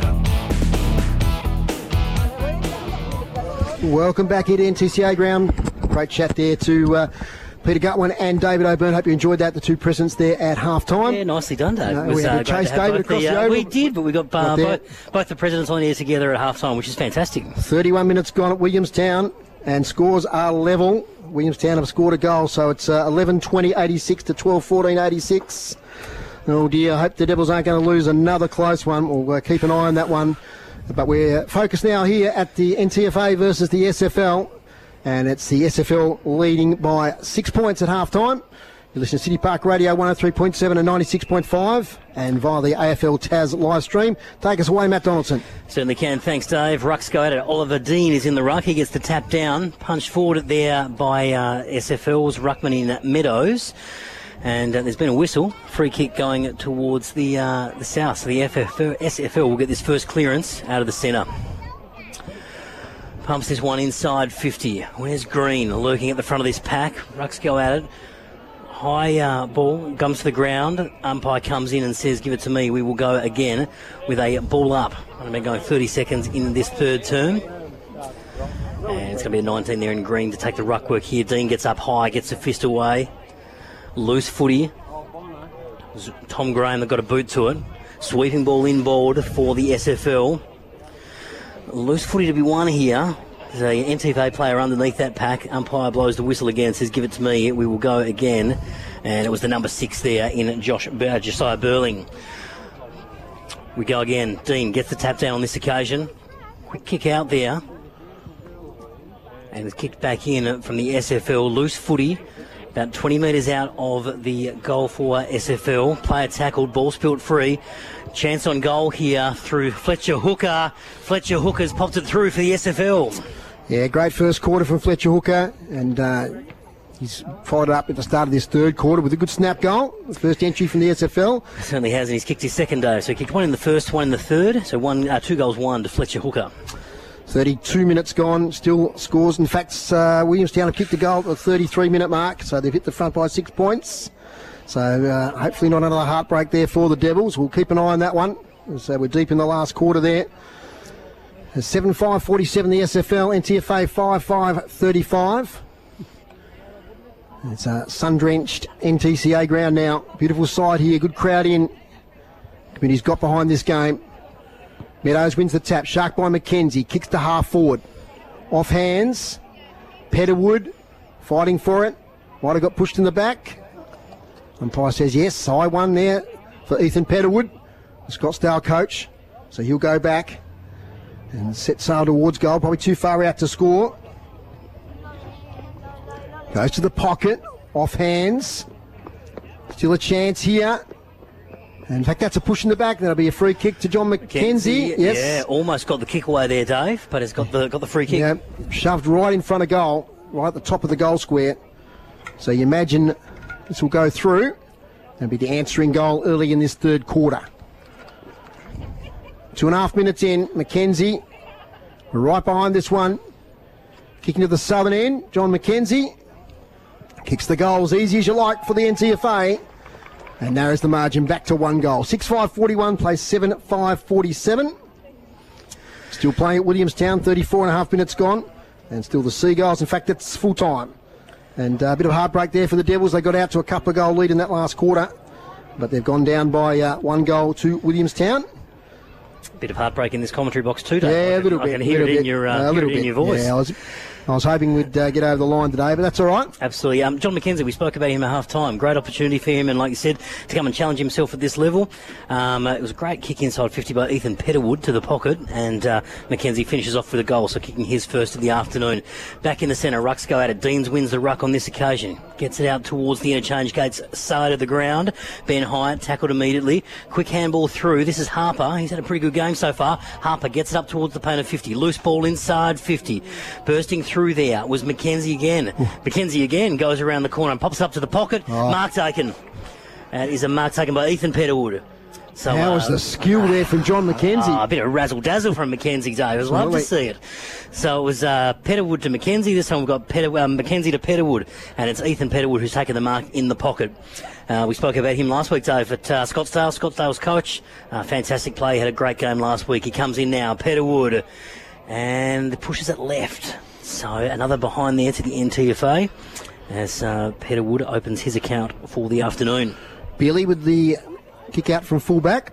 Welcome back here to N T C A ground. Great chat there to uh, Peter Gutman and David O'Byrne. Hope you enjoyed that, the two presidents there at half time. Yeah, nicely done, Dave. Uh, was, we had uh, to chase to David across the, the, uh, oval. We did, but we got uh, both, both the presidents on here together at half time, which is fantastic. thirty-one minutes gone at Williamstown, and scores are level. Williamstown have scored a goal, so it's uh, eleven twenty eighty-six to twelve fourteen eighty-six. Oh dear, I hope the Devils aren't going to lose another close one. We'll uh, keep an eye on that one. But we're focused now here at the N T F A versus the S F L. And it's the S F L leading by six points at half-time. You listen to City Park Radio one oh three point seven and ninety-six point five, and via the A F L Taz live stream. Take us away, Matt Donaldson. Certainly can. Thanks, Dave. Ruck's go at it. Oliver Dean is in the ruck. He gets the tap down. Punched forward there by uh, S F L's ruckman in Meadows. And uh, there's been a whistle. Free kick going towards the uh, the south. So the F F L, S F L will get this first clearance out of the centre. Pumps this one inside fifty. Where's Green lurking at the front of this pack? Rucks go at it. High uh, ball comes to the ground. Umpire comes in and says, give it to me. We will go again with a ball up. I've been going thirty seconds in this third term. And it's going to be a nineteen there in Green to take the ruck work here. Dean gets up high, gets a fist away. Loose footy. Tom Graham, they've got a boot to it. Sweeping ball inboard for the S F L. Loose footy to be won here. There's a N T F A player underneath that pack. Umpire blows the whistle again, says, give it to me. We will go again. And it was the number six there in Josh, uh, Josiah Burling. We go again. Dean gets the tap down on this occasion. Quick kick out there. And it's kicked back in from the S F L. Loose footy. About twenty metres out of the goal for S F L. Player tackled, ball spilt free. Chance on goal here through Fletcher Hooker. Fletcher Hooker's popped it through for the S F L. Yeah, great first quarter from Fletcher Hooker. And uh, he's followed it up at the start of this third quarter with a good snap goal. The first entry from the S F L. Certainly has, and he's kicked his second day. So he kicked one in the first, one in the third. So one, uh, two goals, one to Fletcher Hooker. thirty-two minutes gone, still scores. In fact, uh, Williamstown have kicked a goal at the thirty-three minute mark, so they've hit the front by six points. So uh, hopefully not another heartbreak there for the Devils. We'll keep an eye on that one. So we're deep in the last quarter there. seven five forty-seven the S F L, N T F A five five thirty-five. It's a sun-drenched N T C A ground now. Beautiful side here, good crowd in. Committee's got behind this game. Meadows wins the tap. Shark by McKenzie. Kicks to half forward. Off hands. Petterwood fighting for it. Might have got pushed in the back. Umpire says yes. High one there for Ethan Petterwood, the Scottsdale coach. So he'll go back and set sail towards goal. Probably too far out to score. Goes to the pocket. Off hands. Still a chance here. And in fact, that's a push in the back. That'll be a free kick to John McKenzie. Yes. Yeah, almost got the kick away there, Dave, but it's got the got the free kick. Yeah, shoved right in front of goal, right at the top of the goal square. So you imagine this will go through. That'll be the answering goal early in this third quarter. Two and a half minutes in, McKenzie Right behind this one, kicking to the southern end, John McKenzie. Kicks the goal as easy as you like for the N T F A. And narrows the margin back to one goal. six five forty-one plays seven five forty-seven. Still playing at Williamstown, thirty-four and a half minutes gone. And still the Seagulls. In fact, it's full time. And uh, a bit of a heartbreak there for the Devils. They got out to a couple of goal lead in that last quarter. But they've gone down by uh, one goal to Williamstown. Bit of heartbreak in this commentary box too, Dave. Yeah, a little I bit. can hear it bit, in your, uh, uh, hear it bit. in your voice. Yeah, I was, I was hoping we'd uh, get over the line today, but that's all right. Absolutely. Um, John McKenzie, we spoke about him at half time. Great opportunity for him, and like you said, to come and challenge himself at this level. Um, uh, it was a great kick inside fifty by Ethan Petterwood to the pocket, and uh, McKenzie finishes off with a goal, so kicking his first of the afternoon. Back in the centre, rucks go at it. Deans wins the ruck on this occasion. Gets it out towards the interchange gates side of the ground. Ben Hyatt tackled immediately. Quick handball through. This is Harper. He's had a pretty good game so far. Harper gets it up towards the paint of fifty. Loose ball inside fifty. Bursting through there was McKenzie again. Ooh. McKenzie again goes around the corner and pops up to the pocket. Oh. Mark taken. That is a mark taken by Ethan Petterwood. So, How uh, was the skill there from John McKenzie? Uh, a bit of razzle-dazzle from McKenzie, Dave. I was love to see it. So it was uh, Petterwood to McKenzie. This time we've got Petter, um, McKenzie to Petterwood, and it's Ethan Petterwood who's taken the mark in the pocket. Uh, we spoke about him last week, Dave, at uh, Scottsdale. Scottsdale's coach. Uh, fantastic play. He had a great game last week. He comes in now. Petterwood. And pushes it left. So another behind there to the N T F A as uh, Petterwood opens his account for the afternoon. Billy with the kick out from fullback.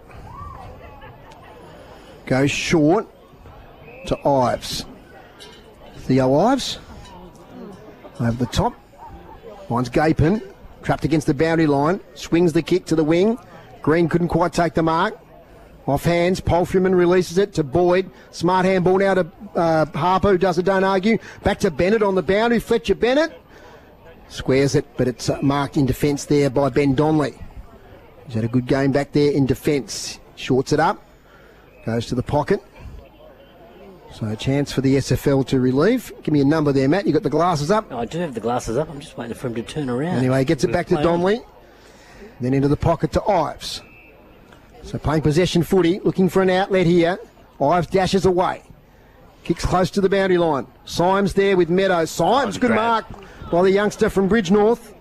Goes short to Ives. Theo Ives. Over the top. Finds Gapin. Trapped against the boundary line. Swings the kick to the wing. Green couldn't quite take the mark. Off hands, Polfreman releases it to Boyd. Smart handball now to uh, Harper, who does it, don't argue. Back to Bennett on the boundary. Fletcher Bennett squares it, but it's uh, marked in defence there by Ben Donnelly. He's had a good game back there in defence. Shorts it up, goes to the pocket. So a chance for the S F L to relieve. Give me a number there, Matt. You got the glasses up? Oh, I do have the glasses up. I'm just waiting for him to turn around. Anyway, gets it back to Donnelly. On. Then into the pocket to Ives. So playing possession footy, looking for an outlet here. Ives dashes away. Kicks close to the boundary line. Symes there with Meadows. Symes, good mark by the youngster from Bridgenorth.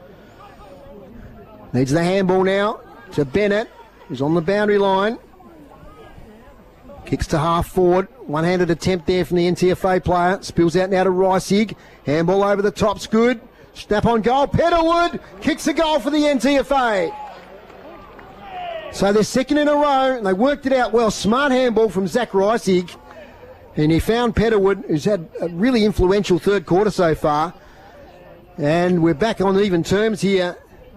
Needs the handball now to Bennett, who's on the boundary line. Kicks to half forward. One-handed attempt there from the N T F A player. Spills out now to Reisig. Handball over the top's good. Snap on goal. Petterwood kicks a goal for the N T F A. So they're second in a row, and they worked it out well. Smart handball from Zach Reisig. And he found Petterwood, who's had a really influential third quarter so far. And we're back on even terms here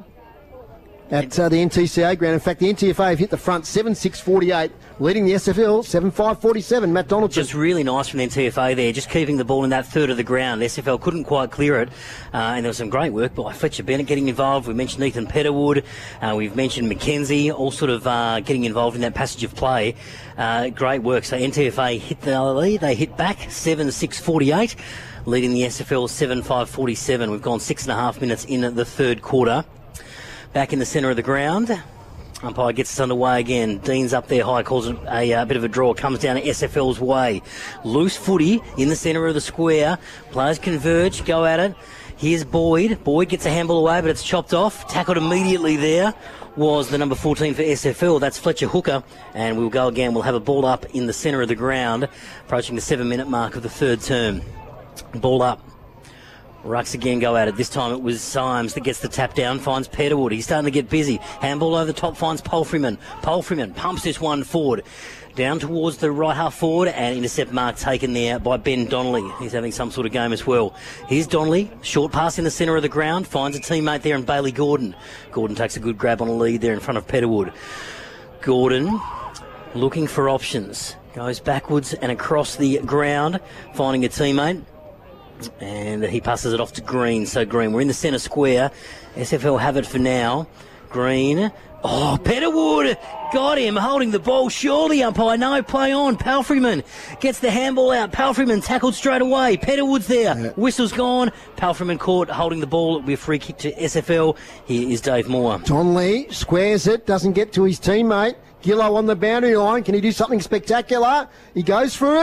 at uh, the N T C A ground. In fact, the N T F A have hit the front seven six forty-eight, leading the S F L seven five forty-seven. Matt Donaldson. Just really nice from the N T F A there, just keeping the ball in that third of the ground. The S F L couldn't quite clear it, uh, and there was some great work by Fletcher Bennett getting involved. We mentioned Ethan Petterwood, uh, we've mentioned McKenzie, all sort of uh, getting involved in that passage of play. Uh, great work. So N T F A hit the lead, they hit back seven six forty-eight, leading the S F L seven five forty-seven. We've gone six and a half minutes in the third quarter. Back in the centre of the ground. Umpire gets us underway again. Dean's up there high, calls it a, a bit of a draw. Comes down to S F L's way. Loose footy in the centre of the square. Players converge, go at it. Here's Boyd. Boyd gets a handball away, but it's chopped off. Tackled immediately there was the number fourteen for S F L. That's Fletcher Hooker. And we'll go again. We'll have a ball up in the centre of the ground, approaching the seven-minute mark of the third term. Ball up. Rucks again go at it. This time it was Symes that gets the tap down, finds Petterwood. He's starting to get busy. Handball over the top, finds Polfreman. Polfreman pumps this one forward. Down towards the right half forward, and intercept mark taken there by Ben Donnelly. He's having some sort of game as well. Here's Donnelly, short pass in the centre of the ground, finds a teammate there in Bailey Gordon. Gordon takes a good grab on a lead there in front of Petterwood. Gordon looking for options. Goes backwards and across the ground, finding a teammate. And he passes it off to Green. So Green, we're in the centre square. S F L have it for now. Green. Oh, Petterwood got him holding the ball. Surely, umpire. No, play on. Palfreyman gets the handball out. Palfreyman tackled straight away. Petterwood's there. Yeah. Whistle's gone. Palfreyman caught holding the ball. It'll be a free kick to S F L. Here is Dave Moore. Donnelly squares it. Doesn't get to his teammate. Gillow on the boundary line. Can he do something spectacular? He goes for it.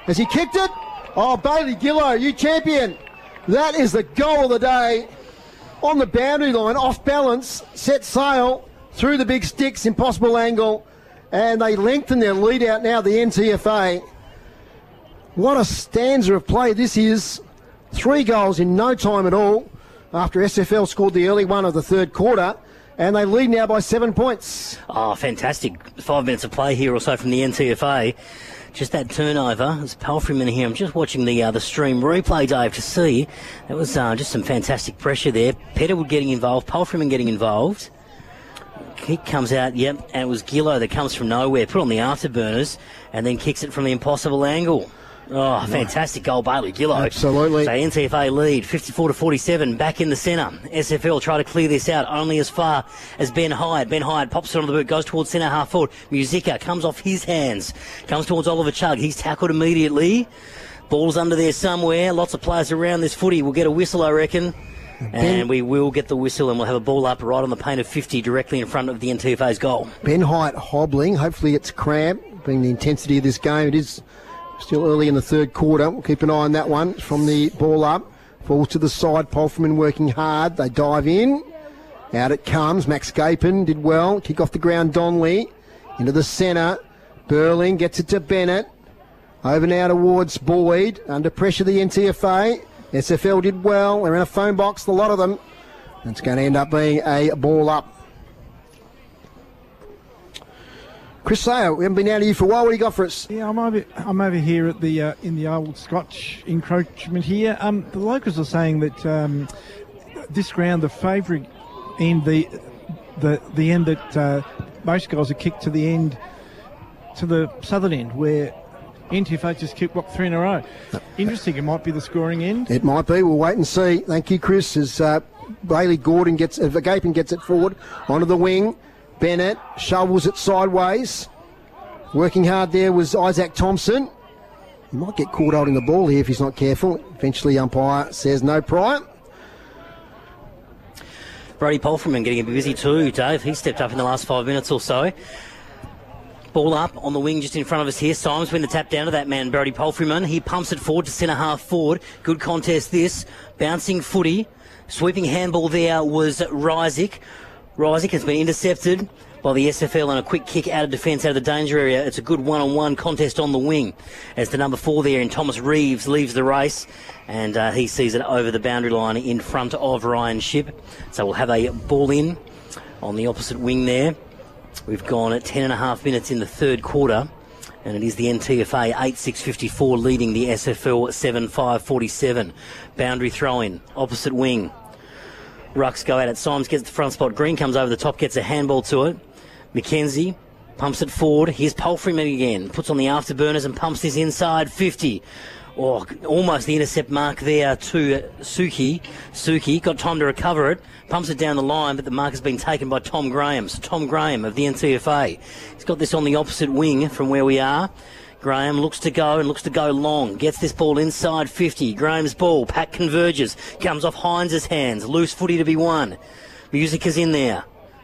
Has he kicked it? Oh, Bailey Gillow, you champion. That is the goal of the day. On the boundary line, off balance, set sail through the big sticks, impossible angle, and they lengthen their lead out now, the N T F A. What a stanza of play this is. Three goals in no time at all after S F L scored the early one of the third quarter, and they lead now by seven points. Oh, fantastic. Five minutes of play here or so from the N T F A. Just that turnover. There's Palfreyman here. I'm just watching the uh, the stream replay, Dave, to see. That was uh, just some fantastic pressure there. Petterwood getting involved, Palfreyman getting involved. Kick comes out, yep, and it was Gillow that comes from nowhere, put on the afterburners, and then kicks it from the impossible angle. Oh, fantastic goal, Bailey Gillow. Absolutely. So N T F A lead, fifty-four to forty-seven, back in the centre. S F L try to clear this out only as far as Ben Hyde. Ben Hyde pops it on the boot, goes towards centre half forward. Musica comes off his hands, comes towards Oliver Chugg. He's tackled immediately. Ball's under there somewhere. Lots of players around this footy. We'll get a whistle, I reckon. And we will get the whistle, and we'll have a ball up right on the paint of fifty directly in front of the N T F A's goal. Ben Hyde hobbling. Hopefully it's cramp, being the intensity of this game. It is still early in the third quarter. We'll keep an eye on that one. From the ball up. Falls to the side. Palfreyman working hard. They dive in. Out it comes. Max Gapin did well. Kick off the ground, Donnelly. Into the centre. Burling gets it to Bennett. Over now towards Boyd. Under pressure, the N T F A. S F L did well. They're in a phone box, a lot of them. It's going to end up being a ball up. Chris Sayer, we haven't been out of you for a while. What do you got for us? Yeah, I'm over, I'm over here at the uh, in the old Scotch encroachment here. Um, the locals are saying that um, this ground, the favourite end, the the the end that uh, most goals are kicked to the end, to the southern end, where N T F A just kicked what, three in a row. Interesting. It might be the scoring end. It might be. We'll wait and see. Thank you, Chris. As uh, Bailey Gordon gets, uh, Gapin gets it forward onto the wing. Bennett shovels it sideways. Working hard there was Isaac Thompson. He might get caught holding the ball here if he's not careful. Eventually, umpire says no prior. Brody Palfreyman getting a bit busy too, Dave. He stepped up in the last five minutes or so. Ball up on the wing just in front of us here. Symes win the tap down to that man, Brody Palfreyman. He pumps it forward to centre half forward. Good contest this. Bouncing footy. Sweeping handball there was Rysick. Rysick has been intercepted by the S F L and a quick kick out of defence, out of the danger area. It's a good one-on-one contest on the wing as the number four there in Thomas Reeves leaves the race, and uh, he sees it over the boundary line in front of Ryan Shipp. So we'll have a ball in on the opposite wing there. We've gone at ten and a half minutes in the third quarter, and it is the N T F A eight six fifty-four leading the S F L seven five forty-seven. Boundary throw-in, opposite wing. Rucks go out at Symes, gets the front spot. Green comes over the top, gets a handball to it. McKenzie pumps it forward. Here's Palfreyman again. Puts on the afterburners and pumps this inside fifty. Oh, almost the intercept mark there to Suki. Suki got time to recover it. Pumps it down the line, but the mark has been taken by Tom Graham. So Tom Graham of the N T F A. He's got this on the opposite wing from where we are. Graham looks to go and looks to go long. Gets this ball inside fifty. Graham's ball. Pack converges. Comes off Hines' hands. Loose footy to be won. Music is in there.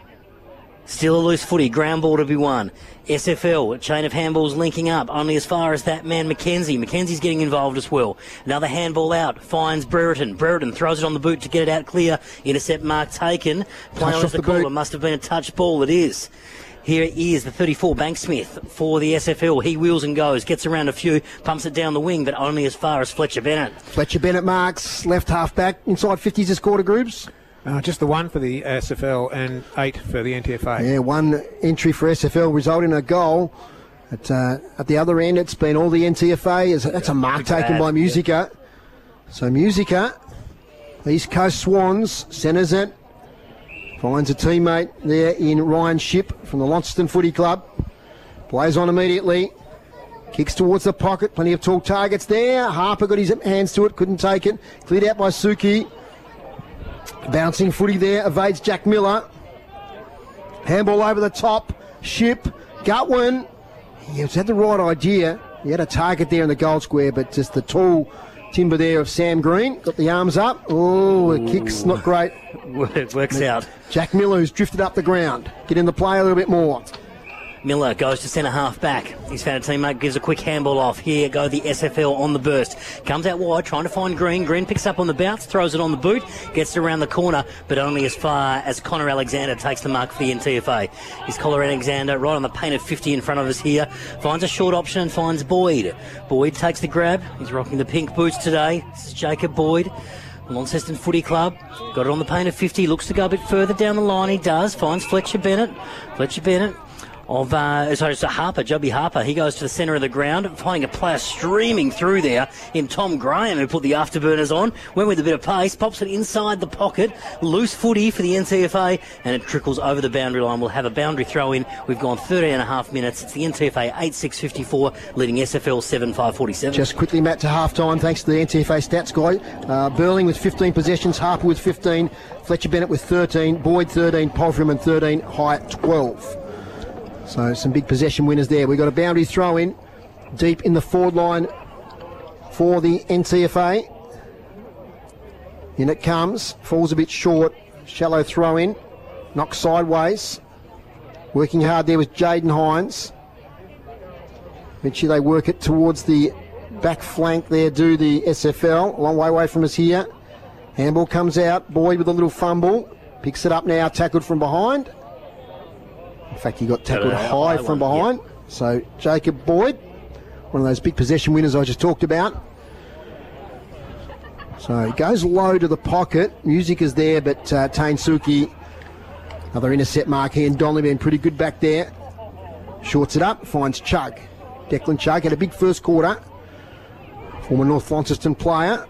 Still a loose footy. Ground ball to be won. S F L, a chain of handballs linking up. Only as far as that man McKenzie. McKenzie's getting involved as well. Another handball out. Finds Brereton. Brereton throws it on the boot to get it out clear. Intercept mark taken. Play on as the caller. Must have been a touch ball. It is. Here is the thirty-four, Banksmith, for the S F L. He wheels and goes, gets around a few, pumps it down the wing, but only as far as Fletcher Bennett. Fletcher Bennett marks, left half back, inside fifties this quarter, Groups. Uh, just the one for the S F L and eight for the N T F A. Yeah, one entry for S F L resulting in a goal. At, uh, at the other end, it's been all the N T F A. That's a mark taken by Musica. Yeah. So Musica, East Coast Swans, centres it. Finds a teammate there in Ryan Shipp from the Launceston Footy Club. Plays on immediately. Kicks towards the pocket. Plenty of tall targets there. Harper got his hands to it. Couldn't take it. Cleared out by Suki. Bouncing footy there. Evades Jack Miller. Handball over the top. Shipp. Gutwin. He's had the right idea. He had a target there in the goal square, but just the tall timber there of Sam Green. Got the arms up. Oh, the kick's not great. It works out. Jack Miller, who's drifted up the ground. Get in the play a little bit more. Miller goes to centre half back. He's found a teammate, gives a quick handball off. Here go the S F L on the burst. Comes out wide, trying to find Green. Green picks up on the bounce, throws it on the boot, gets it around the corner, but only as far as Connor Alexander takes the mark for the N T F A. He's Connor Alexander right on the painted fifty in front of us here. Finds a short option and finds Boyd. Boyd takes the grab. He's rocking the pink boots today. This is Jacob Boyd. Launceston Footy Club. Got it on the painted fifty. Looks to go a bit further down the line. He does. Finds Fletcher Bennett. Fletcher Bennett. Of uh, sorry, it's Harper, Joby Harper. He goes to the centre of the ground, finding a player streaming through there in Tom Graham, who put the afterburners on, went with a bit of pace, pops it inside the pocket, loose footy for the N T F A, and it trickles over the boundary line. We'll have a boundary throw in. We've gone thirteen and a half minutes. It's the N T F A eight six fifty-four, leading S F L seven five forty-seven. Just quickly, Matt, to half time, thanks to the N T F A stats guy. Uh, Burling with fifteen possessions, Harper with fifteen, Fletcher Bennett with thirteen, Boyd thirteen, Polframan thirteen, Hyatt twelve. So some big possession winners there. We've got a boundary throw in deep in the forward line for the N T F A. In it comes, falls a bit short, shallow throw in, knocks sideways. Working hard there with Jaden Hines. Eventually they work it towards the back flank there, do the S F L. A long way away from us here. Handball comes out, Boyd with a little fumble. Picks it up now, tackled from behind. In fact, he got tackled high from behind. Yep. So Jacob Boyd, one of those big possession winners I just talked about. So he goes low to the pocket. Music is there, but uh, Tane Suki, another intercept mark here, and Donnelly been pretty good back there. Shorts it up, finds Chug. Declan Chug had a big first quarter. Former North Launceston player.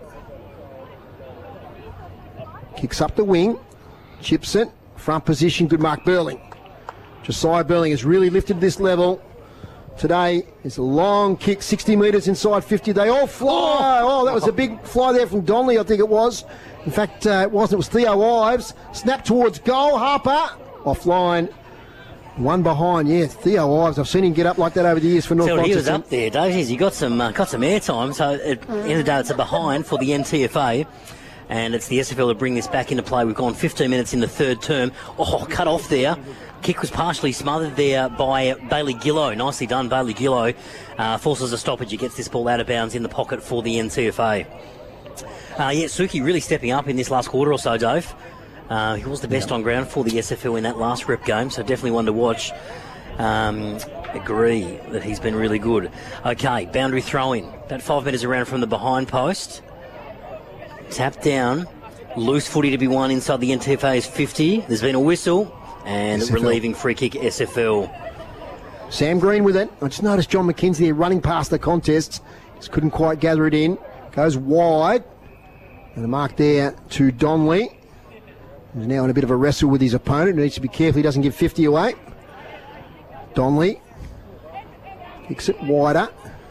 Kicks up the wing, chips it, front position, good mark Burling. Josiah Burling has really lifted this level today. It's a long kick, sixty metres inside fifty. They all fly. Oh, that was a big fly there from Donnelly, I think it was. In fact, uh, it wasn't. It was Theo Ives. Snap towards goal. Harper offline. One behind. Yeah, Theo Ives. I've seen him get up like that over the years for North so Launceston. He was up there, Davies. He got some uh, got some airtime. So at the end of the day, it's a behind for the N T F A. And it's the S F L to bring this back into play. We've gone fifteen minutes in the third term. Oh, cut off there. Kick was partially smothered there by Bailey Gillow. Nicely done, Bailey Gillow. Uh, forces a stoppage. He gets this ball out of bounds in the pocket for the N T F A. Uh, yeah, Suki really stepping up in this last quarter or so, Dave. Uh, he was the best yep. on ground for the S F L in that last rep game, so definitely one to watch. Um, agree that he's been really good. Okay, boundary throw-in. About five metres around from the behind post. Tap down. Loose footy to be won inside the N T F A's fifty. There's been a whistle. And S F L. Relieving free kick, S F L. Sam Green with it. I just noticed John McKenzie there running past the contest. Just couldn't quite gather it in. Goes wide. And the mark there to Donnelly. He's now in a bit of a wrestle with his opponent. He needs to be careful he doesn't give fifty away. Donnelly kicks it wider.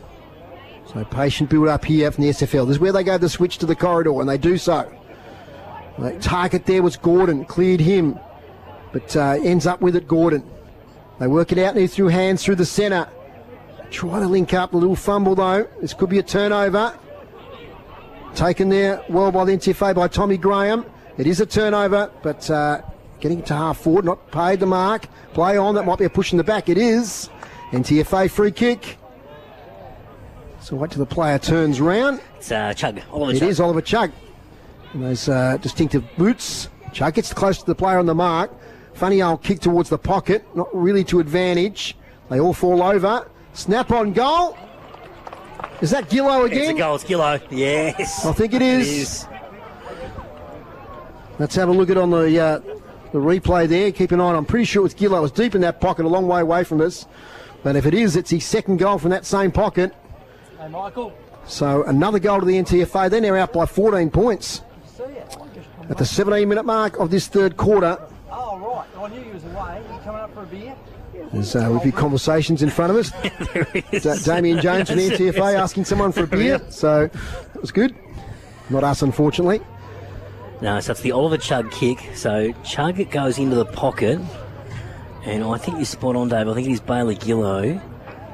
So patient build up here from the S F L. This is where they go the switch to the corridor, and they do so. The target there was Gordon. Cleared him. But uh, ends up with it, Gordon. They work it out now through hands through the centre. Try to link up. A little fumble, though. This could be a turnover. Taken there well by the N T F A by Tommy Graham. It is a turnover, but uh, getting to half forward, not paid the mark. Play on. That might be a push in the back. It is. N T F A free kick. So wait till the player turns round. It's uh, Chug. Oliver It Chug. is Oliver Chug. And those uh, distinctive boots. Chug gets close to the player on the mark. Funny old kick towards the pocket, not really to advantage. They all fall over. Snap on goal. Is that Gillow again? It's a goal, it's Gillow. Yes. I think it is. It is. Let's have a look at on the uh, the replay there. Keep an eye on. I'm pretty sure it's Gillow. It was deep in that pocket, a long way away from us. But if it is, it's his second goal from that same pocket. Hey, Michael. So another goal to the N T F A. They're now out by fourteen points. At the seventeen minute mark of this third quarter. Oh, right. I knew he was away. Are you coming up for a beer? There's uh, a few conversations in front of us. There is. Da- Damien Jones from the N T F A asking someone for a beer. So that was good. Not us, unfortunately. No, so it's the Oliver Chug kick. So Chug goes into the pocket. And I think you're spot on, Dave. I think it is Bailey Gillow.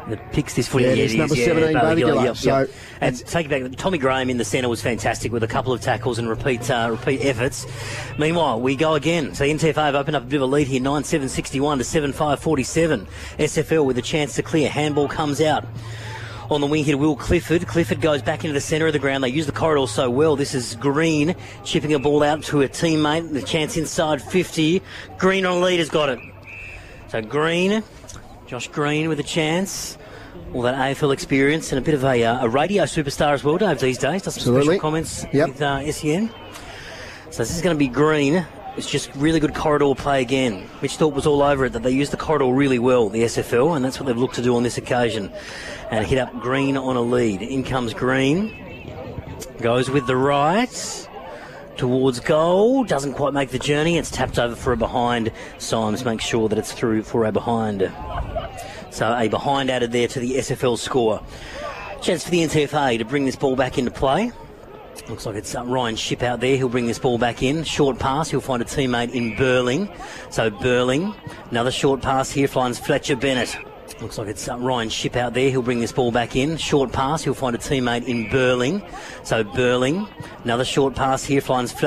The picks this footy. Yeah, Yeah, it's it number is, yeah, seventeen, Bailey Bailey Yep, So yep. And take it back. Tommy Graham in the centre was fantastic with a couple of tackles and repeat uh, repeat efforts. Meanwhile, we go again. So N T F A have opened up a bit of a lead here, nine seven sixty-one to seven five forty-seven. S F L with a chance to clear. Handball comes out. On the wing here, Will Clifford. Clifford goes back into the centre of the ground. They use the corridor so well. This is Green chipping a ball out to a teammate. The chance inside fifty. Green on lead has got it. So Green, Josh Green with a chance. All that A F L experience and a bit of a, uh, a radio superstar as well, Dave, these days. Does some Absolutely. special comments Yep. with uh, S E N. So this is going to be Green. It's just really good corridor play again. Mitch Thorpe was all over it, that they use the corridor really well, the S F L, and that's what they've looked to do on this occasion. And hit up Green on a lead. In comes Green. Goes with the right. Towards goal. Doesn't quite make the journey. It's tapped over for a behind. Symes makes sure that it's through for a behind. So a behind added there to the S F L score. Chance for the N T F A to bring this ball back into play. Looks like it's uh, Ryan Shipp out there. He'll bring this ball back in. Short pass. He'll find a teammate in Burling. So Burling. Another short pass here finds Fletcher Bennett. Looks like it's uh, Ryan Shipp out there. He'll bring this ball back in. Short pass. He'll find a teammate in Burling. So Burling. Another short pass here finds Fletcher